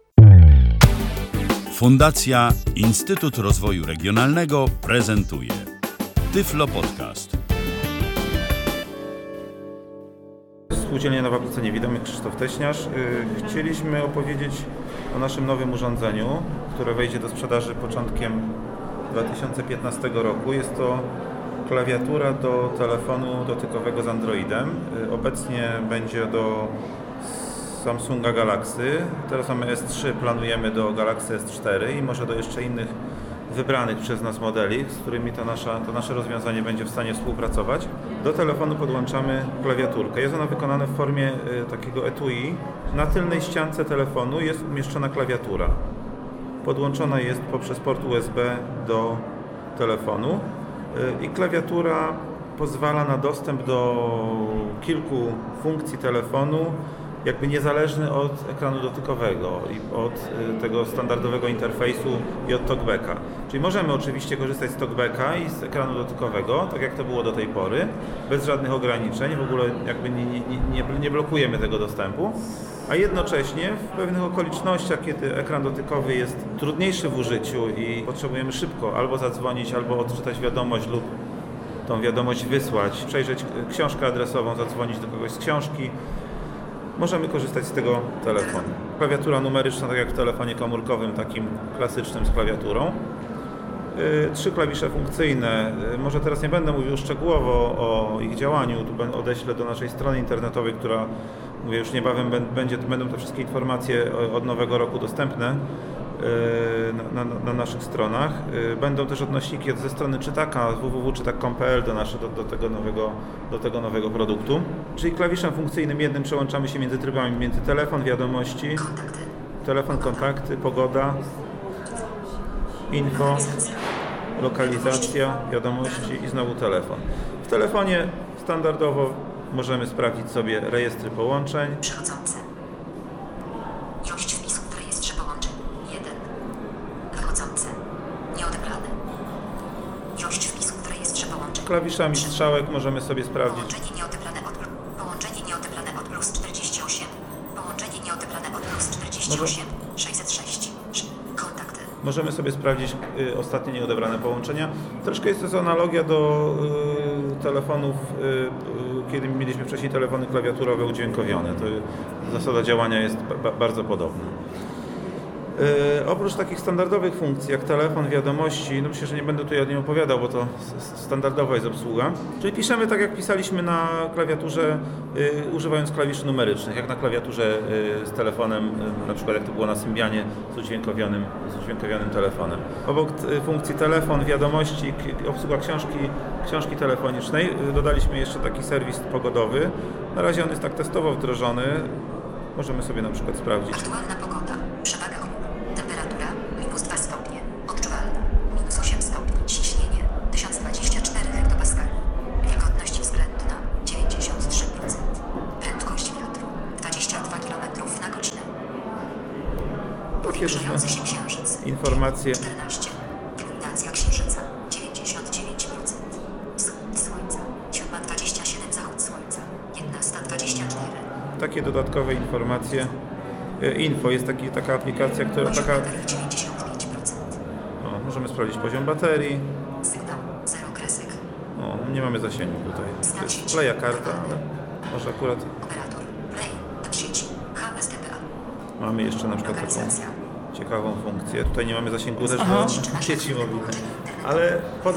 [SPEAKER 4] Fundacja Instytut Rozwoju Regionalnego prezentuje Tyflo Podcast.
[SPEAKER 8] Spółdzielnia Nowa Praca Niewidomych, Krzysztof Teśniarz. Chcieliśmy opowiedzieć o naszym nowym urządzeniu, które wejdzie do sprzedaży początkiem 2015 roku. Jest to klawiatura do telefonu dotykowego z Androidem. Obecnie będzie do Samsunga Galaxy. Teraz mamy S3, planujemy do Galaxy S4 i może do jeszcze innych wybranych przez nas modeli, z którymi to nasze rozwiązanie będzie w stanie współpracować. Do telefonu podłączamy klawiaturkę. Jest ona wykonana w formie takiego etui. Na tylnej ściance telefonu jest umieszczona klawiatura. Podłączona jest poprzez port USB do telefonu i klawiatura pozwala na dostęp do kilku funkcji telefonu, jakby niezależny od ekranu dotykowego i od tego standardowego interfejsu i od talkbacka. Czyli możemy oczywiście korzystać z talkbacka i z ekranu dotykowego, tak jak to było do tej pory, bez żadnych ograniczeń, w ogóle jakby nie blokujemy tego dostępu, a jednocześnie w pewnych okolicznościach, kiedy ekran dotykowy jest trudniejszy w użyciu i potrzebujemy szybko albo zadzwonić, albo odczytać wiadomość lub tą wiadomość wysłać, przejrzeć książkę adresową, zadzwonić do kogoś z książki, możemy korzystać z tego telefonu. Klawiatura numeryczna, tak jak w telefonie komórkowym, takim klasycznym z klawiaturą. 3 klawisze funkcyjne. Może teraz nie będę mówił szczegółowo o ich działaniu. Tu odeślę do naszej strony internetowej, która, mówię, już niebawem będą te wszystkie informacje od nowego roku dostępne na naszych stronach. Będą też odnośniki ze strony czytaka www.czytak.pl do tego nowego produktu. Czyli klawiszem funkcyjnym jednym przełączamy się między trybami, między telefon, wiadomości, telefon, kontakty, pogoda, info, lokalizacja, wiadomości i znowu telefon. W telefonie standardowo możemy sprawdzić sobie rejestry połączeń.
[SPEAKER 9] Przychodzące. Ilość wpisów w rejestrze połączeń 1. Wychodzące. Nieodebrane. Ilość wpisów w rejestrze połączeń.
[SPEAKER 8] Klawiszami strzałek możemy sobie sprawdzić.
[SPEAKER 9] Połączenie nieodebrane od plus 48. Połączenie nieodebrane od plus 48. 606. Kontakty.
[SPEAKER 8] Możemy sobie sprawdzić ostatnie nieodebrane połączenia. Troszkę jest to analogia do telefonów, kiedy mieliśmy wcześniej telefony klawiaturowe udźwiękowione. To zasada działania jest bardzo podobna. Oprócz takich standardowych funkcji jak telefon, wiadomości, no myślę, że nie będę tutaj o nim opowiadał, bo to standardowa jest obsługa. Czyli piszemy tak, jak pisaliśmy na klawiaturze, używając klawiszy numerycznych, jak na klawiaturze z telefonem, na przykład jak to było na Symbianie z udźwiękowionym telefonem. Obok funkcji telefon, wiadomości, obsługa książki telefonicznej dodaliśmy jeszcze taki serwis pogodowy. Na razie on jest tak testowo wdrożony. możemy sobie na przykład sprawdzić.
[SPEAKER 9] Aktualna pogoda. Przewaga chmur. Temperatura -2 stopnie. Odczuwalna -8 stopni. Ciśnienie 1024 hektopaskali. Wilgotność względna 93%. Prędkość wiatru 22 km na godzinę. Powiększający się księżyc.
[SPEAKER 8] Informacje.
[SPEAKER 9] 14. Iluminacja księżyca 99%. Wschód słońca 7:27 zachód słońca 11:24.
[SPEAKER 8] Takie dodatkowe informacje. Info jest taka aplikacja, która
[SPEAKER 9] Poziom
[SPEAKER 8] taka.
[SPEAKER 9] baterii 95%.
[SPEAKER 8] Możemy sprawdzić poziom baterii.
[SPEAKER 9] Sygnał 0 kresek.
[SPEAKER 8] Nie mamy zasięgu tutaj. To jest playa karta, ale może akurat
[SPEAKER 9] Operator. Play. Web sieci. HSDPA.
[SPEAKER 8] mamy jeszcze na przykład taką
[SPEAKER 9] Lokalizacja.
[SPEAKER 8] ciekawą funkcję. Tutaj nie mamy zasięgu też
[SPEAKER 1] Aha.
[SPEAKER 8] do sieci mobilnej, ale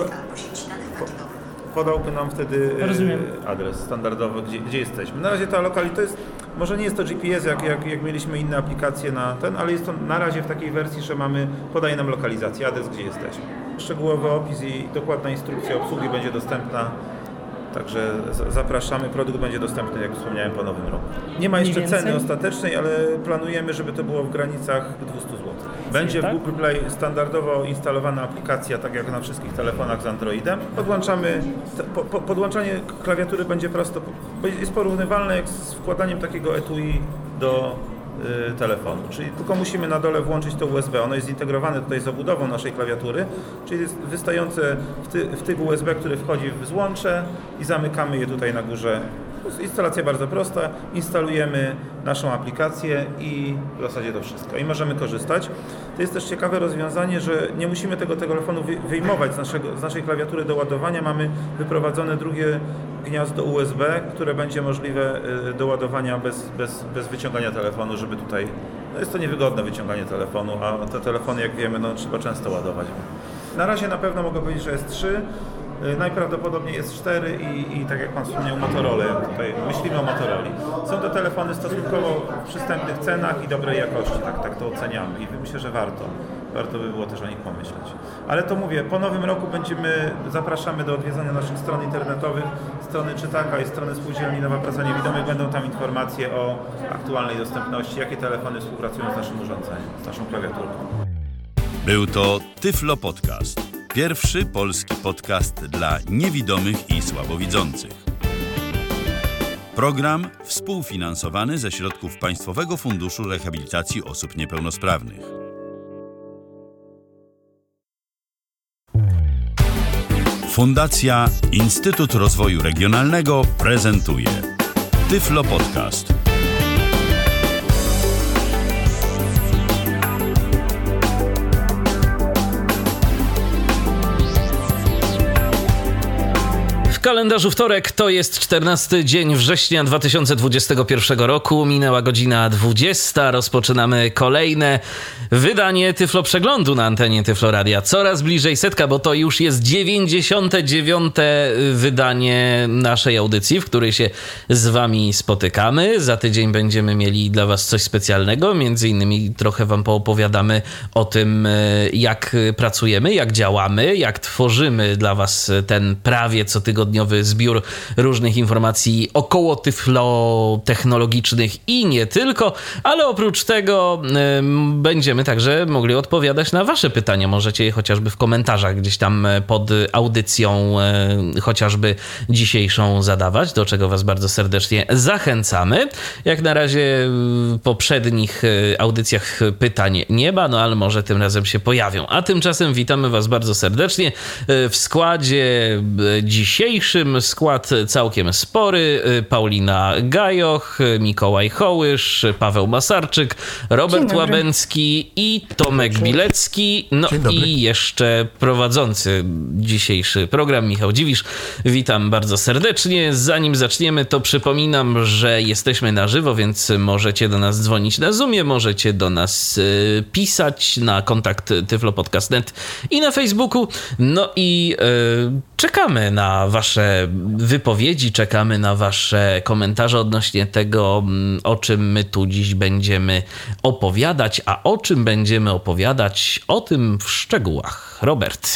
[SPEAKER 8] podałby nam wtedy adres standardowy, gdzie jesteśmy. Na razie ta to jest, może nie jest to GPS, jak mieliśmy inne aplikacje na ten, ale jest to na razie w takiej wersji, że podaje nam lokalizację, adres, gdzie jesteśmy. Szczegółowy opis i dokładna instrukcja obsługi będzie dostępna, także zapraszamy. Produkt będzie dostępny, jak wspomniałem, po nowym roku. Nie ma jeszcze ceny ostatecznej, ale planujemy, żeby to było w granicach 200 zł. Będzie w Google Play standardowo instalowana aplikacja, tak jak na wszystkich telefonach z Androidem. Podłączanie klawiatury będzie prosto, jest porównywalne jak z wkładaniem takiego etui do telefonu, czyli tylko musimy na dole włączyć to USB. Ono jest zintegrowane tutaj z obudową naszej klawiatury, czyli jest wystające wtyk USB, który wchodzi w złącze i zamykamy je tutaj na górze. Instalacja bardzo prosta, instalujemy naszą aplikację i w zasadzie to wszystko. I możemy korzystać. To jest też ciekawe rozwiązanie, że nie musimy tego telefonu wyjmować z naszej klawiatury do ładowania. Mamy wyprowadzone drugie gniazdo USB, które będzie możliwe do ładowania bez wyciągania telefonu, żeby tutaj... jest to niewygodne wyciąganie telefonu, a te telefony, jak wiemy, trzeba często ładować. Na razie na pewno mogę powiedzieć, że jest 3. Najprawdopodobniej jest 4 i tak jak Pan wspomniał, Motorola. Tutaj myślimy o Motorola. Są to telefony stosunkowo w przystępnych cenach i dobrej jakości, tak to oceniamy i myślę, że warto by było też o nich pomyśleć. Ale to mówię, po nowym roku zapraszamy do odwiedzania naszych stron internetowych, strony Czytaka i strony Spółdzielni Nowa Praca Niewidomych. Będą tam informacje o aktualnej dostępności, jakie telefony współpracują z naszym urządzeniem, z naszą klawiaturką.
[SPEAKER 4] Był to Tyflo Podcast. Pierwszy polski podcast dla niewidomych i słabowidzących. Program współfinansowany ze środków Państwowego Funduszu Rehabilitacji Osób Niepełnosprawnych. Fundacja Instytut Rozwoju Regionalnego prezentuje Tyflo Podcast.
[SPEAKER 2] W kalendarzu wtorek to jest 14 dzień września 2021 roku. Minęła godzina 20. Rozpoczynamy kolejne wydanie Tyflo Przeglądu na antenie Tyflo Radia. Coraz bliżej 100, bo to już jest 99. wydanie naszej audycji, w której się z wami spotykamy. Za tydzień będziemy mieli dla was coś specjalnego. Między innymi trochę wam poopowiadamy o tym, jak pracujemy, jak działamy, jak tworzymy dla was ten prawie cotygodniowy zbiór różnych informacji około tyflotechnologicznych i nie tylko, ale oprócz tego będziemy także mogli odpowiadać na wasze pytania. Możecie je chociażby w komentarzach gdzieś tam pod audycją chociażby dzisiejszą zadawać, do czego was bardzo serdecznie zachęcamy. Jak na razie w poprzednich audycjach pytań nie ma, ale może tym razem się pojawią. A tymczasem witamy was bardzo serdecznie w składzie dzisiejszym. Skład całkiem spory. Paulina Gajoch, Mikołaj Hołysz, Paweł Masarczyk, Robert Łabęcki i Tomek Bilecki. No i jeszcze prowadzący dzisiejszy program Michał Dziwisz. Witam bardzo serdecznie. Zanim zaczniemy, to przypominam, że jesteśmy na żywo, więc możecie do nas dzwonić na Zoomie, możecie do nas pisać na kontakt tyflopodcast.net i na Facebooku. No i czekamy na wasze wypowiedzi, czekamy na wasze komentarze odnośnie tego, o czym my tu dziś będziemy opowiadać, a o czym będziemy opowiadać, o tym w szczegółach. Robert.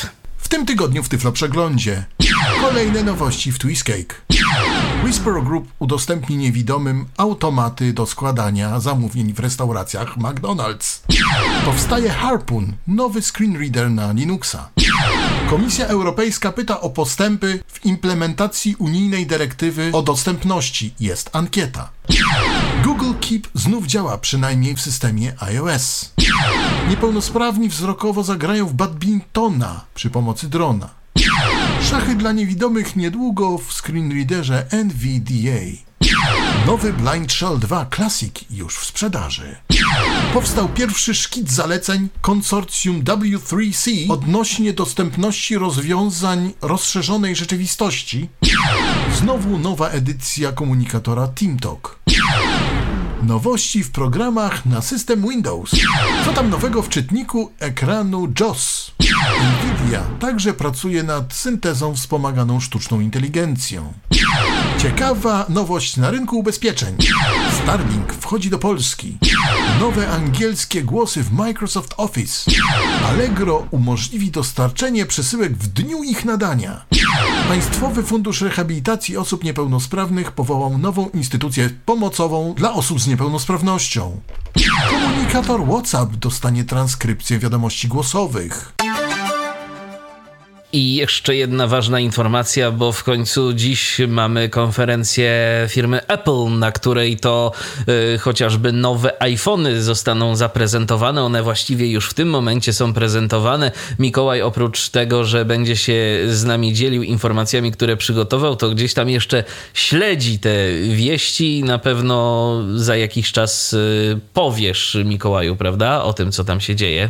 [SPEAKER 10] W tym tygodniu w Tyflo Przeglądzie kolejne nowości w Twistcake. Whisper Group udostępni niewidomym automaty do składania zamówień w restauracjach McDonald's. Powstaje Harpoon, nowy screenreader na Linuxa. Komisja Europejska pyta o postępy w implementacji unijnej dyrektywy o dostępności. Jest ankieta. Google Keep znów działa, przynajmniej w systemie iOS. Niepełnosprawni wzrokowo zagrają w badmintona przy pomocy drona. Szachy dla niewidomych niedługo w screenreaderze NVDA. Nowy Blind Shell 2 Classic już w sprzedaży. Powstał pierwszy szkic zaleceń konsorcjum W3C odnośnie dostępności rozwiązań rozszerzonej rzeczywistości. Znowu nowa edycja komunikatora TeamTalk. Nowości w programach na system Windows. Co tam nowego w czytniku ekranu JOS? Nvidia także pracuje nad syntezą wspomaganą sztuczną inteligencją. Ciekawa nowość na rynku ubezpieczeń. Starlink wchodzi do Polski. Nowe angielskie głosy w Microsoft Office. Allegro umożliwi dostarczenie przesyłek w dniu ich nadania. Państwowy Fundusz Rehabilitacji Osób Niepełnosprawnych powołał nową instytucję pomocową dla osób z niepełnosprawnością. Komunikator WhatsApp dostanie transkrypcję wiadomości głosowych.
[SPEAKER 2] I jeszcze jedna ważna informacja, bo w końcu dziś mamy konferencję firmy Apple, na której to chociażby nowe iPhony zostaną zaprezentowane. One właściwie już w tym momencie są prezentowane. Mikołaj oprócz tego, że będzie się z nami dzielił informacjami, które przygotował, to gdzieś tam jeszcze śledzi te wieści i na pewno za jakiś czas powiesz, Mikołaju, prawda, o tym, co tam się dzieje.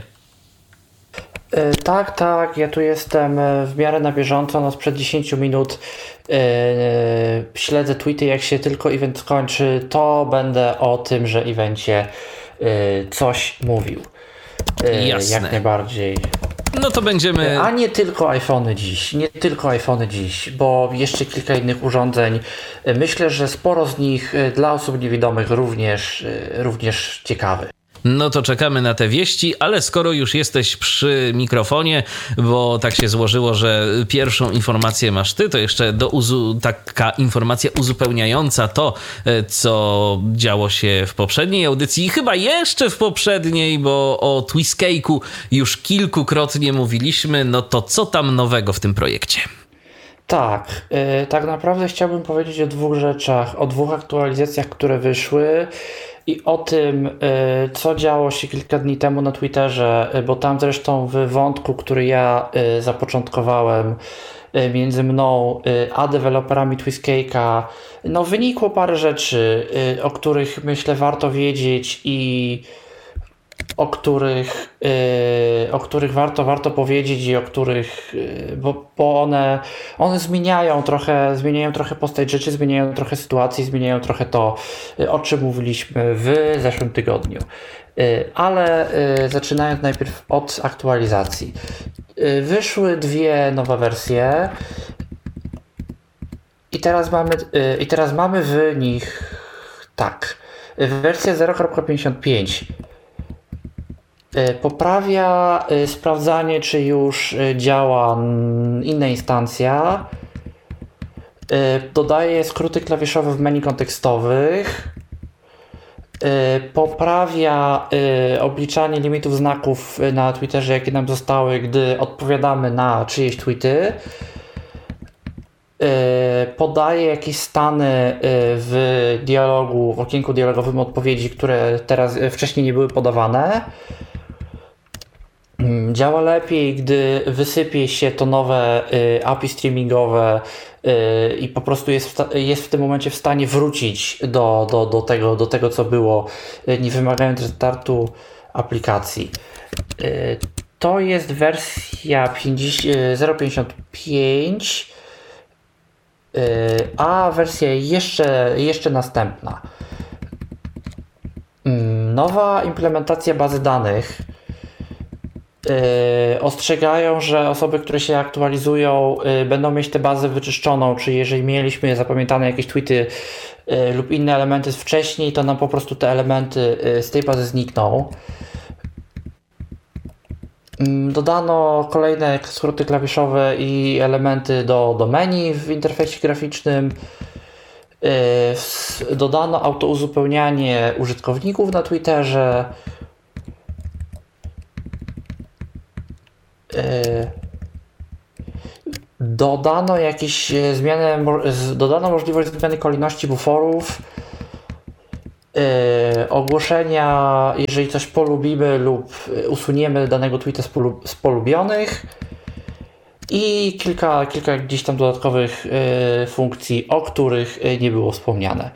[SPEAKER 11] Tak, ja tu jestem w miarę na bieżąco, no sprzed 10 minut śledzę tweety, jak się tylko event skończy, to będę o tymże evencie coś mówił.
[SPEAKER 2] Jasne.
[SPEAKER 11] Jak najbardziej.
[SPEAKER 2] No to będziemy...
[SPEAKER 11] A nie tylko iPhony dziś, bo jeszcze kilka innych urządzeń. Myślę, że sporo z nich dla osób niewidomych również ciekawych.
[SPEAKER 2] No to czekamy na te wieści, ale skoro już jesteś przy mikrofonie, bo tak się złożyło, że pierwszą informację masz ty, to jeszcze taka informacja uzupełniająca to, co działo się w poprzedniej audycji i chyba jeszcze w poprzedniej, bo o Twistcake'u już kilkukrotnie mówiliśmy. No to co tam nowego w tym projekcie?
[SPEAKER 11] Tak naprawdę chciałbym powiedzieć o dwóch rzeczach, o dwóch aktualizacjach, które wyszły i o tym, co działo się kilka dni temu na Twitterze, bo tam zresztą w wątku, który ja zapoczątkowałem między mną a deweloperami Twistcake'a, no wynikło parę rzeczy, o których myślę warto wiedzieć i o których warto powiedzieć i o których, bo one zmieniają trochę postać rzeczy, zmieniają trochę sytuację, zmieniają trochę to, o czym mówiliśmy w zeszłym tygodniu. Ale zaczynając najpierw od aktualizacji. Wyszły dwie nowe wersje i teraz mamy w nich wersję 0.55 poprawia sprawdzanie, czy już działa inna instancja, dodaje skróty klawiszowe w menu kontekstowych, poprawia obliczanie limitów znaków na Twitterze, jakie nam zostały, gdy odpowiadamy na czyjeś tweety, podaje jakieś stany w dialogu, w okienku dialogowym odpowiedzi, które wcześniej nie były podawane. Działa lepiej, gdy wysypie się to nowe API streamingowe i po prostu jest w tym momencie w stanie wrócić do tego, co było, nie wymagając restartu aplikacji. To jest wersja 0.55, a wersja jeszcze następna. Nowa implementacja bazy danych. Ostrzegają, że osoby, które się aktualizują, będą mieć tę bazę wyczyszczoną, czyli jeżeli mieliśmy zapamiętane jakieś tweety lub inne elementy z wcześniej, to nam po prostu te elementy z tej bazy znikną. Dodano kolejne skróty klawiszowe i elementy do menu w interfejsie graficznym. Dodano autouzupełnianie użytkowników na Twitterze. Dodano jakieś zmiany, dodano możliwość zmiany kolejności buforów, ogłoszenia, jeżeli coś polubimy lub usuniemy danego tweeta z polubionych i kilka gdzieś tam dodatkowych funkcji, o których nie było wspomniane.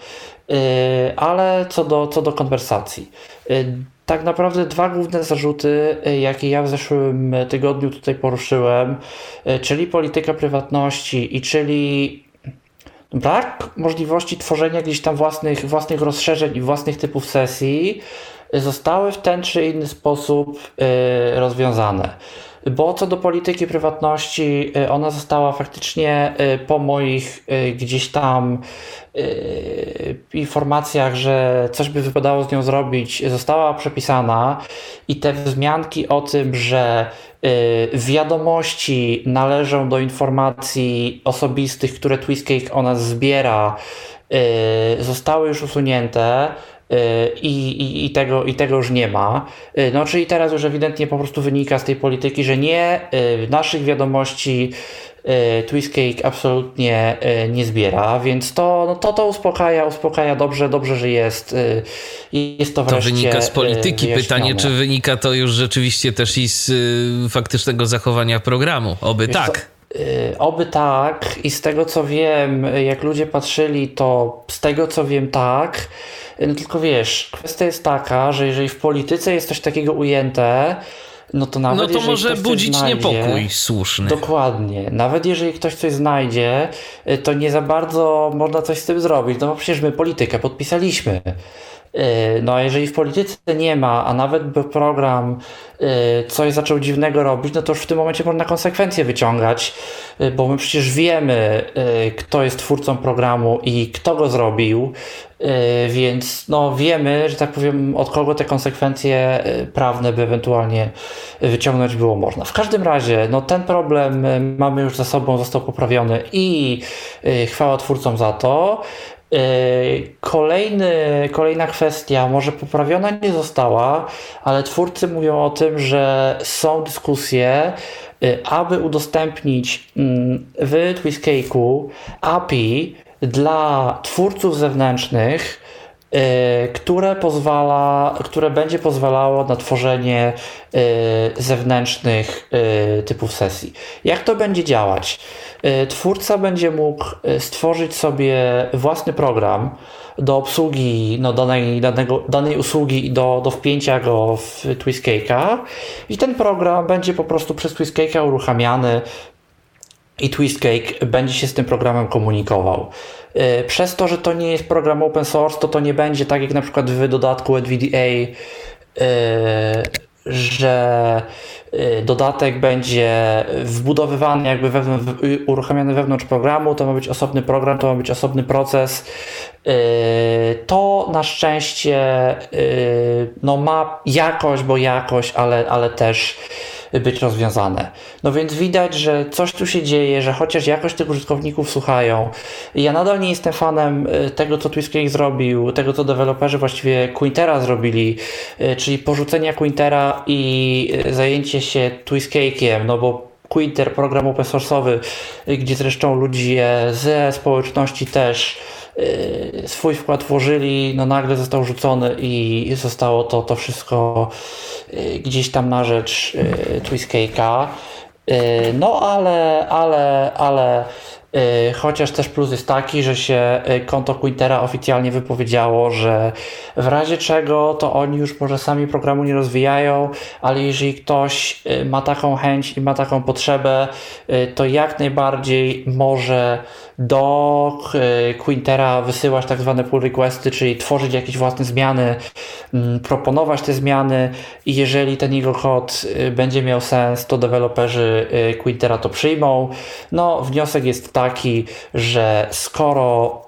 [SPEAKER 11] Ale co do konwersacji. Tak naprawdę dwa główne zarzuty, jakie ja w zeszłym tygodniu tutaj poruszyłem, czyli polityka prywatności i czyli brak możliwości tworzenia gdzieś tam własnych rozszerzeń i własnych typów sesji, zostały w ten czy inny sposób rozwiązane. Bo co do polityki prywatności, ona została faktycznie po moich gdzieś tam informacjach, że coś by wypadało z nią zrobić, została przepisana i te wzmianki o tym, że wiadomości należą do informacji osobistych, które Twistcake o nas zbiera, zostały już usunięte. I tego już nie ma. No, czyli teraz już ewidentnie po prostu wynika z tej polityki, że nie, naszych wiadomości Twistcake absolutnie nie zbiera, więc to uspokaja dobrze, że jest to wreszcie.
[SPEAKER 2] To wynika z polityki.
[SPEAKER 11] wyjaśnione.
[SPEAKER 2] Pytanie, czy wynika to już rzeczywiście też i z faktycznego zachowania programu. Oby
[SPEAKER 11] Wiesz
[SPEAKER 2] tak.
[SPEAKER 11] Oby tak i z tego co wiem, jak ludzie patrzyli, to z tego co wiem tak, no tylko wiesz, kwestia jest taka, że jeżeli w polityce jest coś takiego ujęte, no to nawet
[SPEAKER 2] no to może budzić
[SPEAKER 11] znajdzie,
[SPEAKER 2] niepokój słuszny.
[SPEAKER 11] Dokładnie. Nawet jeżeli ktoś coś znajdzie, to nie za bardzo można coś z tym zrobić, no bo przecież my politykę podpisaliśmy. No a jeżeli w polityce nie ma, a nawet by program coś zaczął dziwnego robić, no to już w tym momencie można konsekwencje wyciągać, bo my przecież wiemy, kto jest twórcą programu i kto go zrobił, więc no wiemy, że tak powiem, od kogo te konsekwencje prawne by ewentualnie wyciągnąć było można. W każdym razie, no ten problem mamy już za sobą, został poprawiony i chwała twórcom za to. Kolejna kwestia, może poprawiona nie została, ale twórcy mówią o tym, że są dyskusje, aby udostępnić w Twistcake'u API dla twórców zewnętrznych, które będzie pozwalało na tworzenie zewnętrznych typów sesji. Jak to będzie działać? Twórca będzie mógł stworzyć sobie własny program do obsługi danej usługi i do wpięcia go w Twistcake'a i ten program będzie po prostu przez Twistcake'a uruchamiany i Twistcake będzie się z tym programem komunikował. Przez to, że to nie jest program open source, to nie będzie tak jak na przykład w dodatku NVDA, że dodatek będzie wbudowywany jakby uruchamiany wewnątrz programu, to ma być osobny program, to ma być osobny proces. To na szczęście no ma jakość, ale też być rozwiązane. No więc widać, że coś tu się dzieje, że chociaż jakoś tych użytkowników słuchają. Ja nadal nie jestem fanem tego, co Twistcake zrobił, tego, co deweloperzy właściwie Quintera zrobili, czyli porzucenia Quintera i zajęcie się Twistcake'iem, no bo Quinter, program open source'owy, gdzie zresztą ludzie ze społeczności też swój wkład włożyli, no nagle został rzucony i zostało to wszystko gdzieś tam na rzecz Twistcake'a. No ale chociaż też plus jest taki, że się konto Quintera oficjalnie wypowiedziało, że w razie czego to oni już może sami programu nie rozwijają, ale jeżeli ktoś ma taką chęć i ma taką potrzebę, to jak najbardziej może do Quintera wysyłać tak zwane pull requesty, czyli tworzyć jakieś własne zmiany, proponować te zmiany i jeżeli ten jego kod będzie miał sens, to deweloperzy Quintera to przyjmą. No wniosek jest taki, że skoro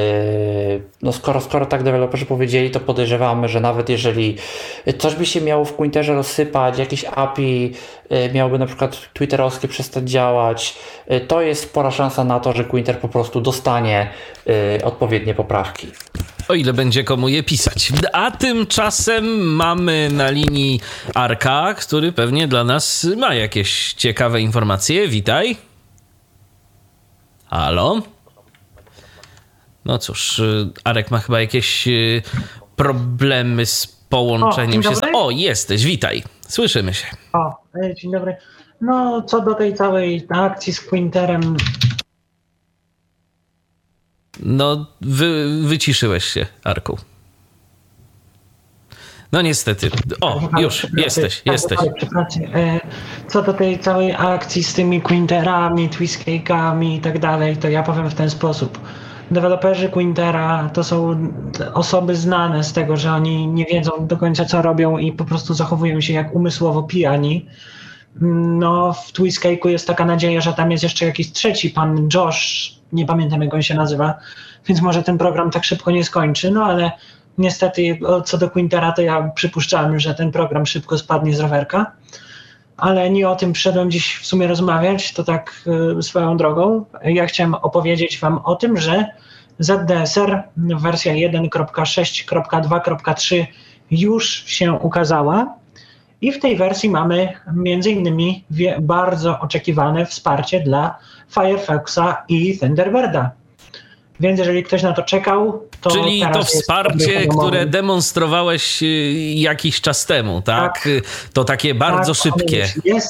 [SPEAKER 11] tak deweloperzy powiedzieli, to podejrzewamy, że nawet jeżeli coś by się miało w Quinterze rozsypać, jakieś API miałoby na przykład twitterowskie przestać działać, to jest spora szansa na to, że Quinter po prostu dostanie odpowiednie poprawki.
[SPEAKER 2] O ile będzie komu je pisać. A tymczasem mamy na linii Arka, który pewnie dla nas ma jakieś ciekawe informacje. Witaj. Halo? No cóż, Arek ma chyba jakieś problemy z połączeniem się. O, jesteś, witaj. Słyszymy się.
[SPEAKER 12] Dzień dobry. No, co do tej całej akcji z Quinterem...
[SPEAKER 2] No, wyciszyłeś się, Arku. No niestety. O, już, jesteś.
[SPEAKER 12] Co do tej całej akcji z tymi Quinterami, Twistcake'ami i tak dalej, to ja powiem w ten sposób. Deweloperzy Quintera to są osoby znane z tego, że oni nie wiedzą do końca co robią i po prostu zachowują się jak umysłowo pijani. No, w Twistcake'u jest taka nadzieja, że tam jest jeszcze jakiś trzeci pan Josh, nie pamiętam jak on się nazywa, więc może ten program tak szybko nie skończy, no ale niestety co do Quintera to ja przypuszczałem, że ten program szybko spadnie z rowerka, ale nie o tym przyszedłem dziś w sumie rozmawiać, to tak swoją drogą. Ja chciałem opowiedzieć wam o tym, że ZDSR wersja 1.6.2.3 już się ukazała i w tej wersji mamy m.in. bardzo oczekiwane wsparcie dla Firefoxa i Thunderbirda. Więc jeżeli ktoś na to czekał, to
[SPEAKER 2] czyli
[SPEAKER 12] teraz
[SPEAKER 2] to wsparcie, które demonstrowałeś jakiś czas temu, tak? To takie bardzo szybkie.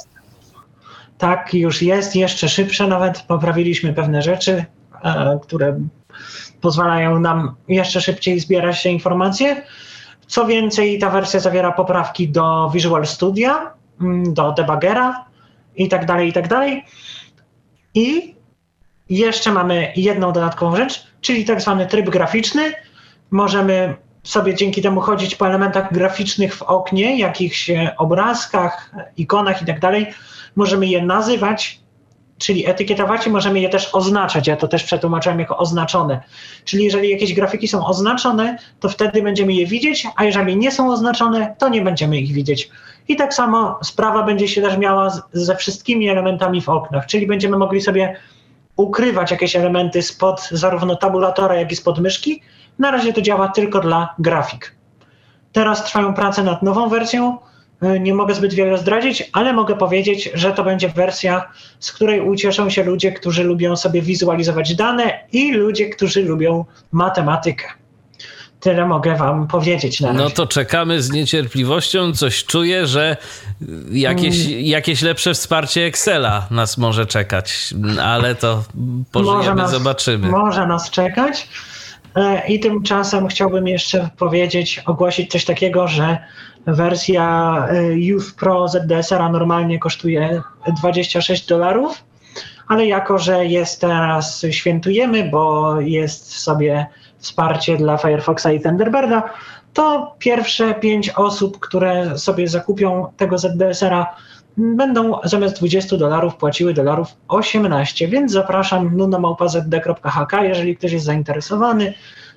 [SPEAKER 12] Już jest, jeszcze szybsze nawet. Poprawiliśmy pewne rzeczy, które pozwalają nam jeszcze szybciej zbierać te informacje. Co więcej, ta wersja zawiera poprawki do Visual Studio, do debuggera i tak dalej. I jeszcze mamy jedną dodatkową rzecz, czyli tak zwany tryb graficzny. Możemy sobie dzięki temu chodzić po elementach graficznych w oknie, jakichś obrazkach, ikonach i tak dalej. Możemy je nazywać, czyli etykietować i możemy je też oznaczać. Ja to też przetłumaczyłem jako oznaczone. Czyli jeżeli jakieś grafiki są oznaczone, to wtedy będziemy je widzieć, a jeżeli nie są oznaczone, to nie będziemy ich widzieć. I tak samo sprawa będzie się też miała ze wszystkimi elementami w oknach, czyli będziemy mogli sobie ukrywać jakieś elementy spod zarówno tabulatora, jak i spod myszki. Na razie to działa tylko dla grafik. Teraz trwają prace nad nową wersją. Nie mogę zbyt wiele zdradzić, ale mogę powiedzieć, że to będzie wersja, z której ucieszą się ludzie, którzy lubią sobie wizualizować dane i ludzie, którzy lubią matematykę. Tyle mogę wam powiedzieć na razie.
[SPEAKER 2] No to czekamy z niecierpliwością. Coś czuję, że jakieś lepsze wsparcie Excela nas może czekać, ale to pożyjemy, zobaczymy.
[SPEAKER 12] Może nas czekać. I tymczasem chciałbym jeszcze ogłosić coś takiego, że wersja Youth Pro ZDSR-a normalnie kosztuje $26, ale jako, że teraz świętujemy, bo jest sobie wsparcie dla Firefoxa i Thunderbirda, to pierwsze 5 osób, które sobie zakupią tego ZDSR-a, będą zamiast $20 płaciły $18, więc zapraszam nuno@zd.hk, jeżeli ktoś jest zainteresowany,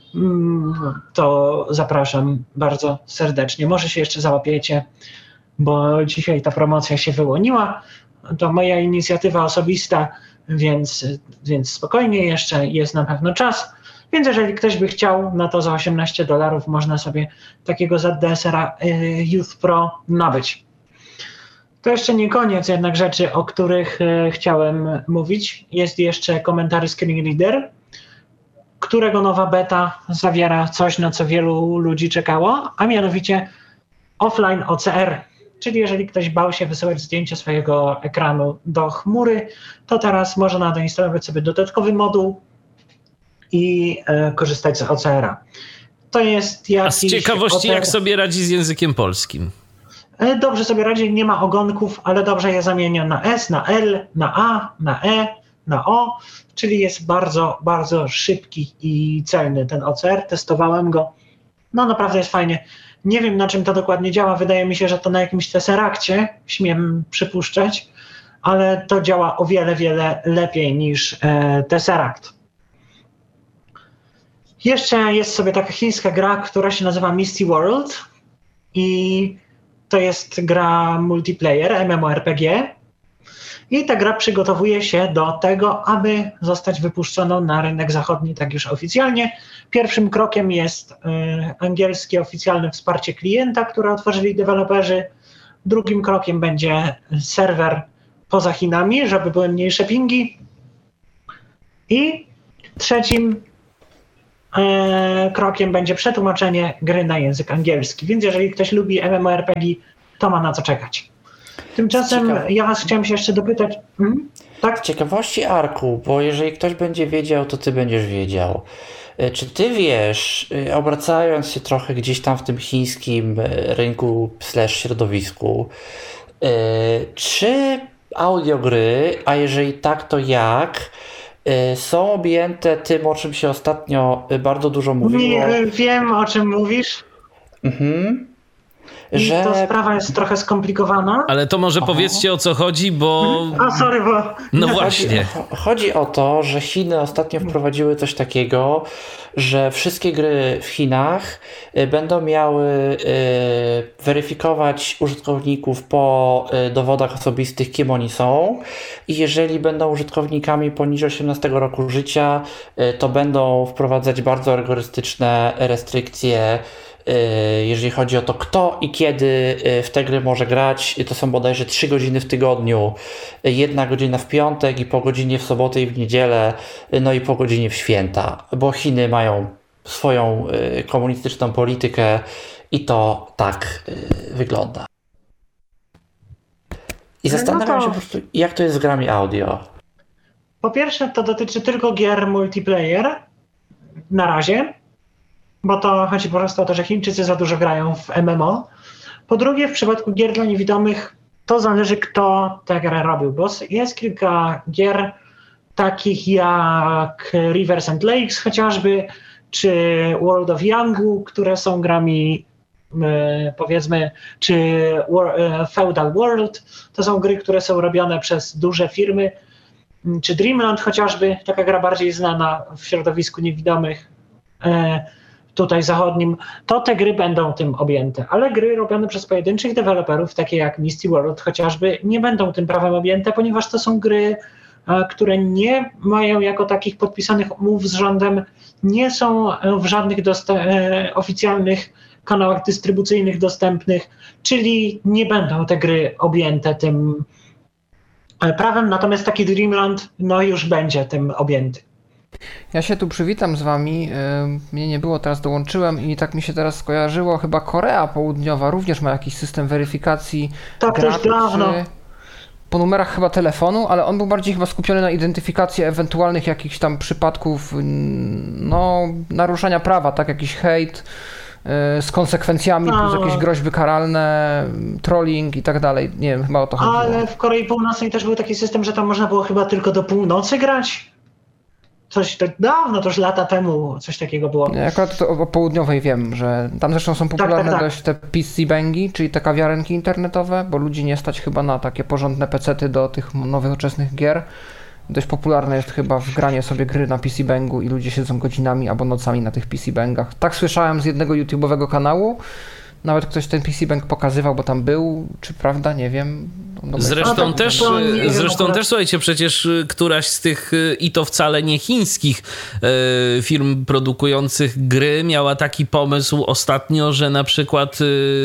[SPEAKER 12] to zapraszam bardzo serdecznie. Może się jeszcze załapiecie, bo dzisiaj ta promocja się wyłoniła. To moja inicjatywa osobista, więc spokojnie jeszcze jest na pewno czas. Więc jeżeli ktoś by chciał, no to za $18 można sobie takiego ZDSR-a Youth Pro nabyć. To jeszcze nie koniec jednak rzeczy, o których chciałem mówić. Jest jeszcze komentary Screen Reader, którego nowa beta zawiera coś, na co wielu ludzi czekało, a mianowicie offline OCR. Czyli jeżeli ktoś bał się wysyłać zdjęcie swojego ekranu do chmury, to teraz można doinstalować sobie dodatkowy moduł i korzystać z OCR-a. To jest jakiś...
[SPEAKER 2] A z ciekawości, jak sobie radzi z językiem polskim?
[SPEAKER 12] Dobrze sobie radzi, nie ma ogonków, ale dobrze je zamienia na S, na L, na A, na E, na O, czyli jest bardzo, bardzo szybki i celny ten OCR. Testowałem go. No naprawdę jest fajnie. Nie wiem, na czym to dokładnie działa. Wydaje mi się, że to na jakimś Tesseractie, śmiem przypuszczać, ale to działa o wiele, wiele lepiej niż Tesseract. Jeszcze jest sobie taka chińska gra, która się nazywa Misty World i to jest gra multiplayer, MMORPG i ta gra przygotowuje się do tego, aby zostać wypuszczoną na rynek zachodni tak już oficjalnie. Pierwszym krokiem jest angielskie oficjalne wsparcie klienta, które otworzyli deweloperzy. Drugim krokiem będzie serwer poza Chinami, żeby były mniejsze pingi. I trzecim krokiem będzie przetłumaczenie gry na język angielski. Więc jeżeli ktoś lubi MMORPG, to ma na co czekać. Tymczasem ja was chciałem się jeszcze dopytać. Tak?
[SPEAKER 11] Z ciekawości, Arku, bo jeżeli ktoś będzie wiedział, to ty będziesz wiedział. Czy ty wiesz, obracając się trochę gdzieś tam w tym chińskim rynku / środowisku, czy audiogry, a jeżeli tak, to jak, są objęte tym, o czym się ostatnio bardzo dużo mówiło?
[SPEAKER 12] Nie wiem, o czym mówisz. Że to sprawa jest trochę skomplikowana.
[SPEAKER 2] Ale to może powiedzcie, o co chodzi, bo...
[SPEAKER 12] sorry, bo...
[SPEAKER 2] No właśnie.
[SPEAKER 11] Chodzi o to, że Chiny ostatnio wprowadziły coś takiego, że wszystkie gry w Chinach będą miały weryfikować użytkowników po dowodach osobistych, kim oni są, i jeżeli będą użytkownikami poniżej 18 roku życia, to będą wprowadzać bardzo rygorystyczne restrykcje, jeżeli chodzi o to, kto i kiedy w te gry może grać. To są bodajże 3 godziny w tygodniu, 1 godzina w piątek i po godzinie w sobotę i w niedzielę, no i po godzinie w święta, bo Chiny mają swoją komunistyczną politykę i to tak wygląda. I zastanawiam się po prostu, jak to jest z grami audio.
[SPEAKER 12] Po pierwsze, to dotyczy tylko gier multiplayer na razie, bo to chodzi po prostu o to, że Chińczycy za dużo grają w MMO. Po drugie, w przypadku gier dla niewidomych to zależy, kto tę grę robił, bo jest kilka gier takich jak Rivers and Lakes chociażby, czy World of Yangu, które są grami powiedzmy, czy Feudal World, to są gry, które są robione przez duże firmy, czy Dreamland chociażby, taka gra bardziej znana w środowisku niewidomych, tutaj zachodnim, to te gry będą tym objęte. Ale gry robione przez pojedynczych deweloperów, takie jak Misty World chociażby, nie będą tym prawem objęte, ponieważ to są gry, które nie mają jako takich podpisanych umów z rządem, nie są w żadnych oficjalnych kanałach dystrybucyjnych dostępnych, czyli nie będą te gry objęte tym prawem, natomiast taki Dreamland no już będzie tym objęty.
[SPEAKER 13] Ja się tu przywitam z wami, mnie nie było, teraz dołączyłem i tak mi się teraz skojarzyło, chyba Korea Południowa również ma jakiś system weryfikacji graczy po numerach chyba telefonu, ale on był bardziej chyba skupiony na identyfikacji ewentualnych jakichś tam przypadków no, naruszania prawa, tak, jakiś hejt z konsekwencjami, plus jakieś groźby karalne, trolling i tak dalej. Nie wiem, chyba o to chodziło.
[SPEAKER 12] Ale w Korei Północnej też był taki system, że tam można było chyba tylko do północy grać. Coś to dawno, to już lata temu coś takiego było.
[SPEAKER 13] Ja akurat to o południowej wiem, że tam zresztą są popularne dość te PC bangi, czyli te kawiarenki internetowe, bo ludzi nie stać chyba na takie porządne pecety do tych nowoczesnych gier. Dość popularne jest chyba wgranie sobie gry na PC bangu i ludzie siedzą godzinami albo nocami na tych PC bangach. Tak słyszałem z jednego YouTube'owego kanału. Nawet ktoś ten PC Bank pokazywał, bo tam był, czy prawda, nie wiem.
[SPEAKER 2] Zresztą też, słuchajcie, przecież któraś z tych i to wcale nie chińskich firm produkujących gry miała taki pomysł ostatnio, że na przykład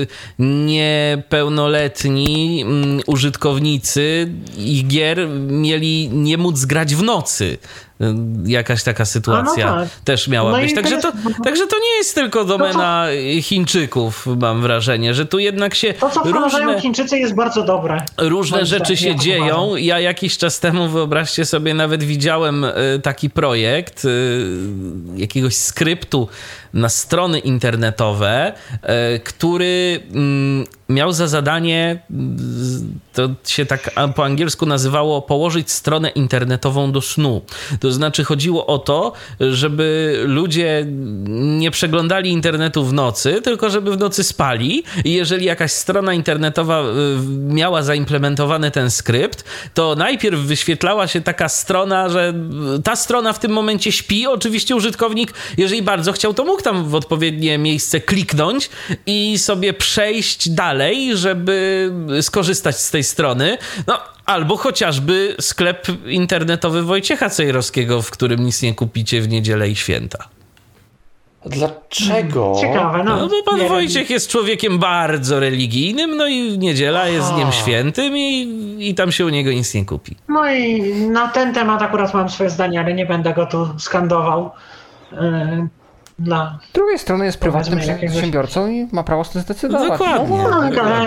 [SPEAKER 2] niepełnoletni użytkownicy ich gier mieli nie móc grać w nocy. Jakaś taka sytuacja też miała być. Także to nie jest tylko domena Chińczyków, mam wrażenie, że tu jednak się
[SPEAKER 12] to, co wprowadzają Chińczycy, jest bardzo dobre.
[SPEAKER 2] Różne rzeczy się dzieją. Ja jakiś czas temu, wyobraźcie sobie, nawet widziałem taki projekt jakiegoś skryptu na strony internetowe, który miał za zadanie, to się tak po angielsku nazywało, położyć stronę internetową do snu. To znaczy chodziło o to, żeby ludzie nie przeglądali internetu w nocy, tylko żeby w nocy spali i jeżeli jakaś strona internetowa miała zaimplementować zaimplementowany ten skrypt, to najpierw wyświetlała się taka strona, że ta strona w tym momencie śpi. Oczywiście użytkownik, jeżeli bardzo chciał, to mógł tam w odpowiednie miejsce kliknąć i sobie przejść dalej, żeby skorzystać z tej strony. No, albo chociażby sklep internetowy Wojciecha Cejrowskiego, w którym nic nie kupicie w niedzielę i święta.
[SPEAKER 11] Dlaczego?
[SPEAKER 12] Ciekawe,
[SPEAKER 2] No bo pan Wojciech jest człowiekiem bardzo religijnym, no i niedziela jest dniem świętym i tam się u niego nic nie kupi.
[SPEAKER 12] No i na ten temat akurat mam swoje zdanie, ale nie będę go tu skandował.
[SPEAKER 13] Z drugiej strony jest prywatnym przedsiębiorcą i ma prawo z tym zdecydować.
[SPEAKER 2] Dokładnie.
[SPEAKER 12] No,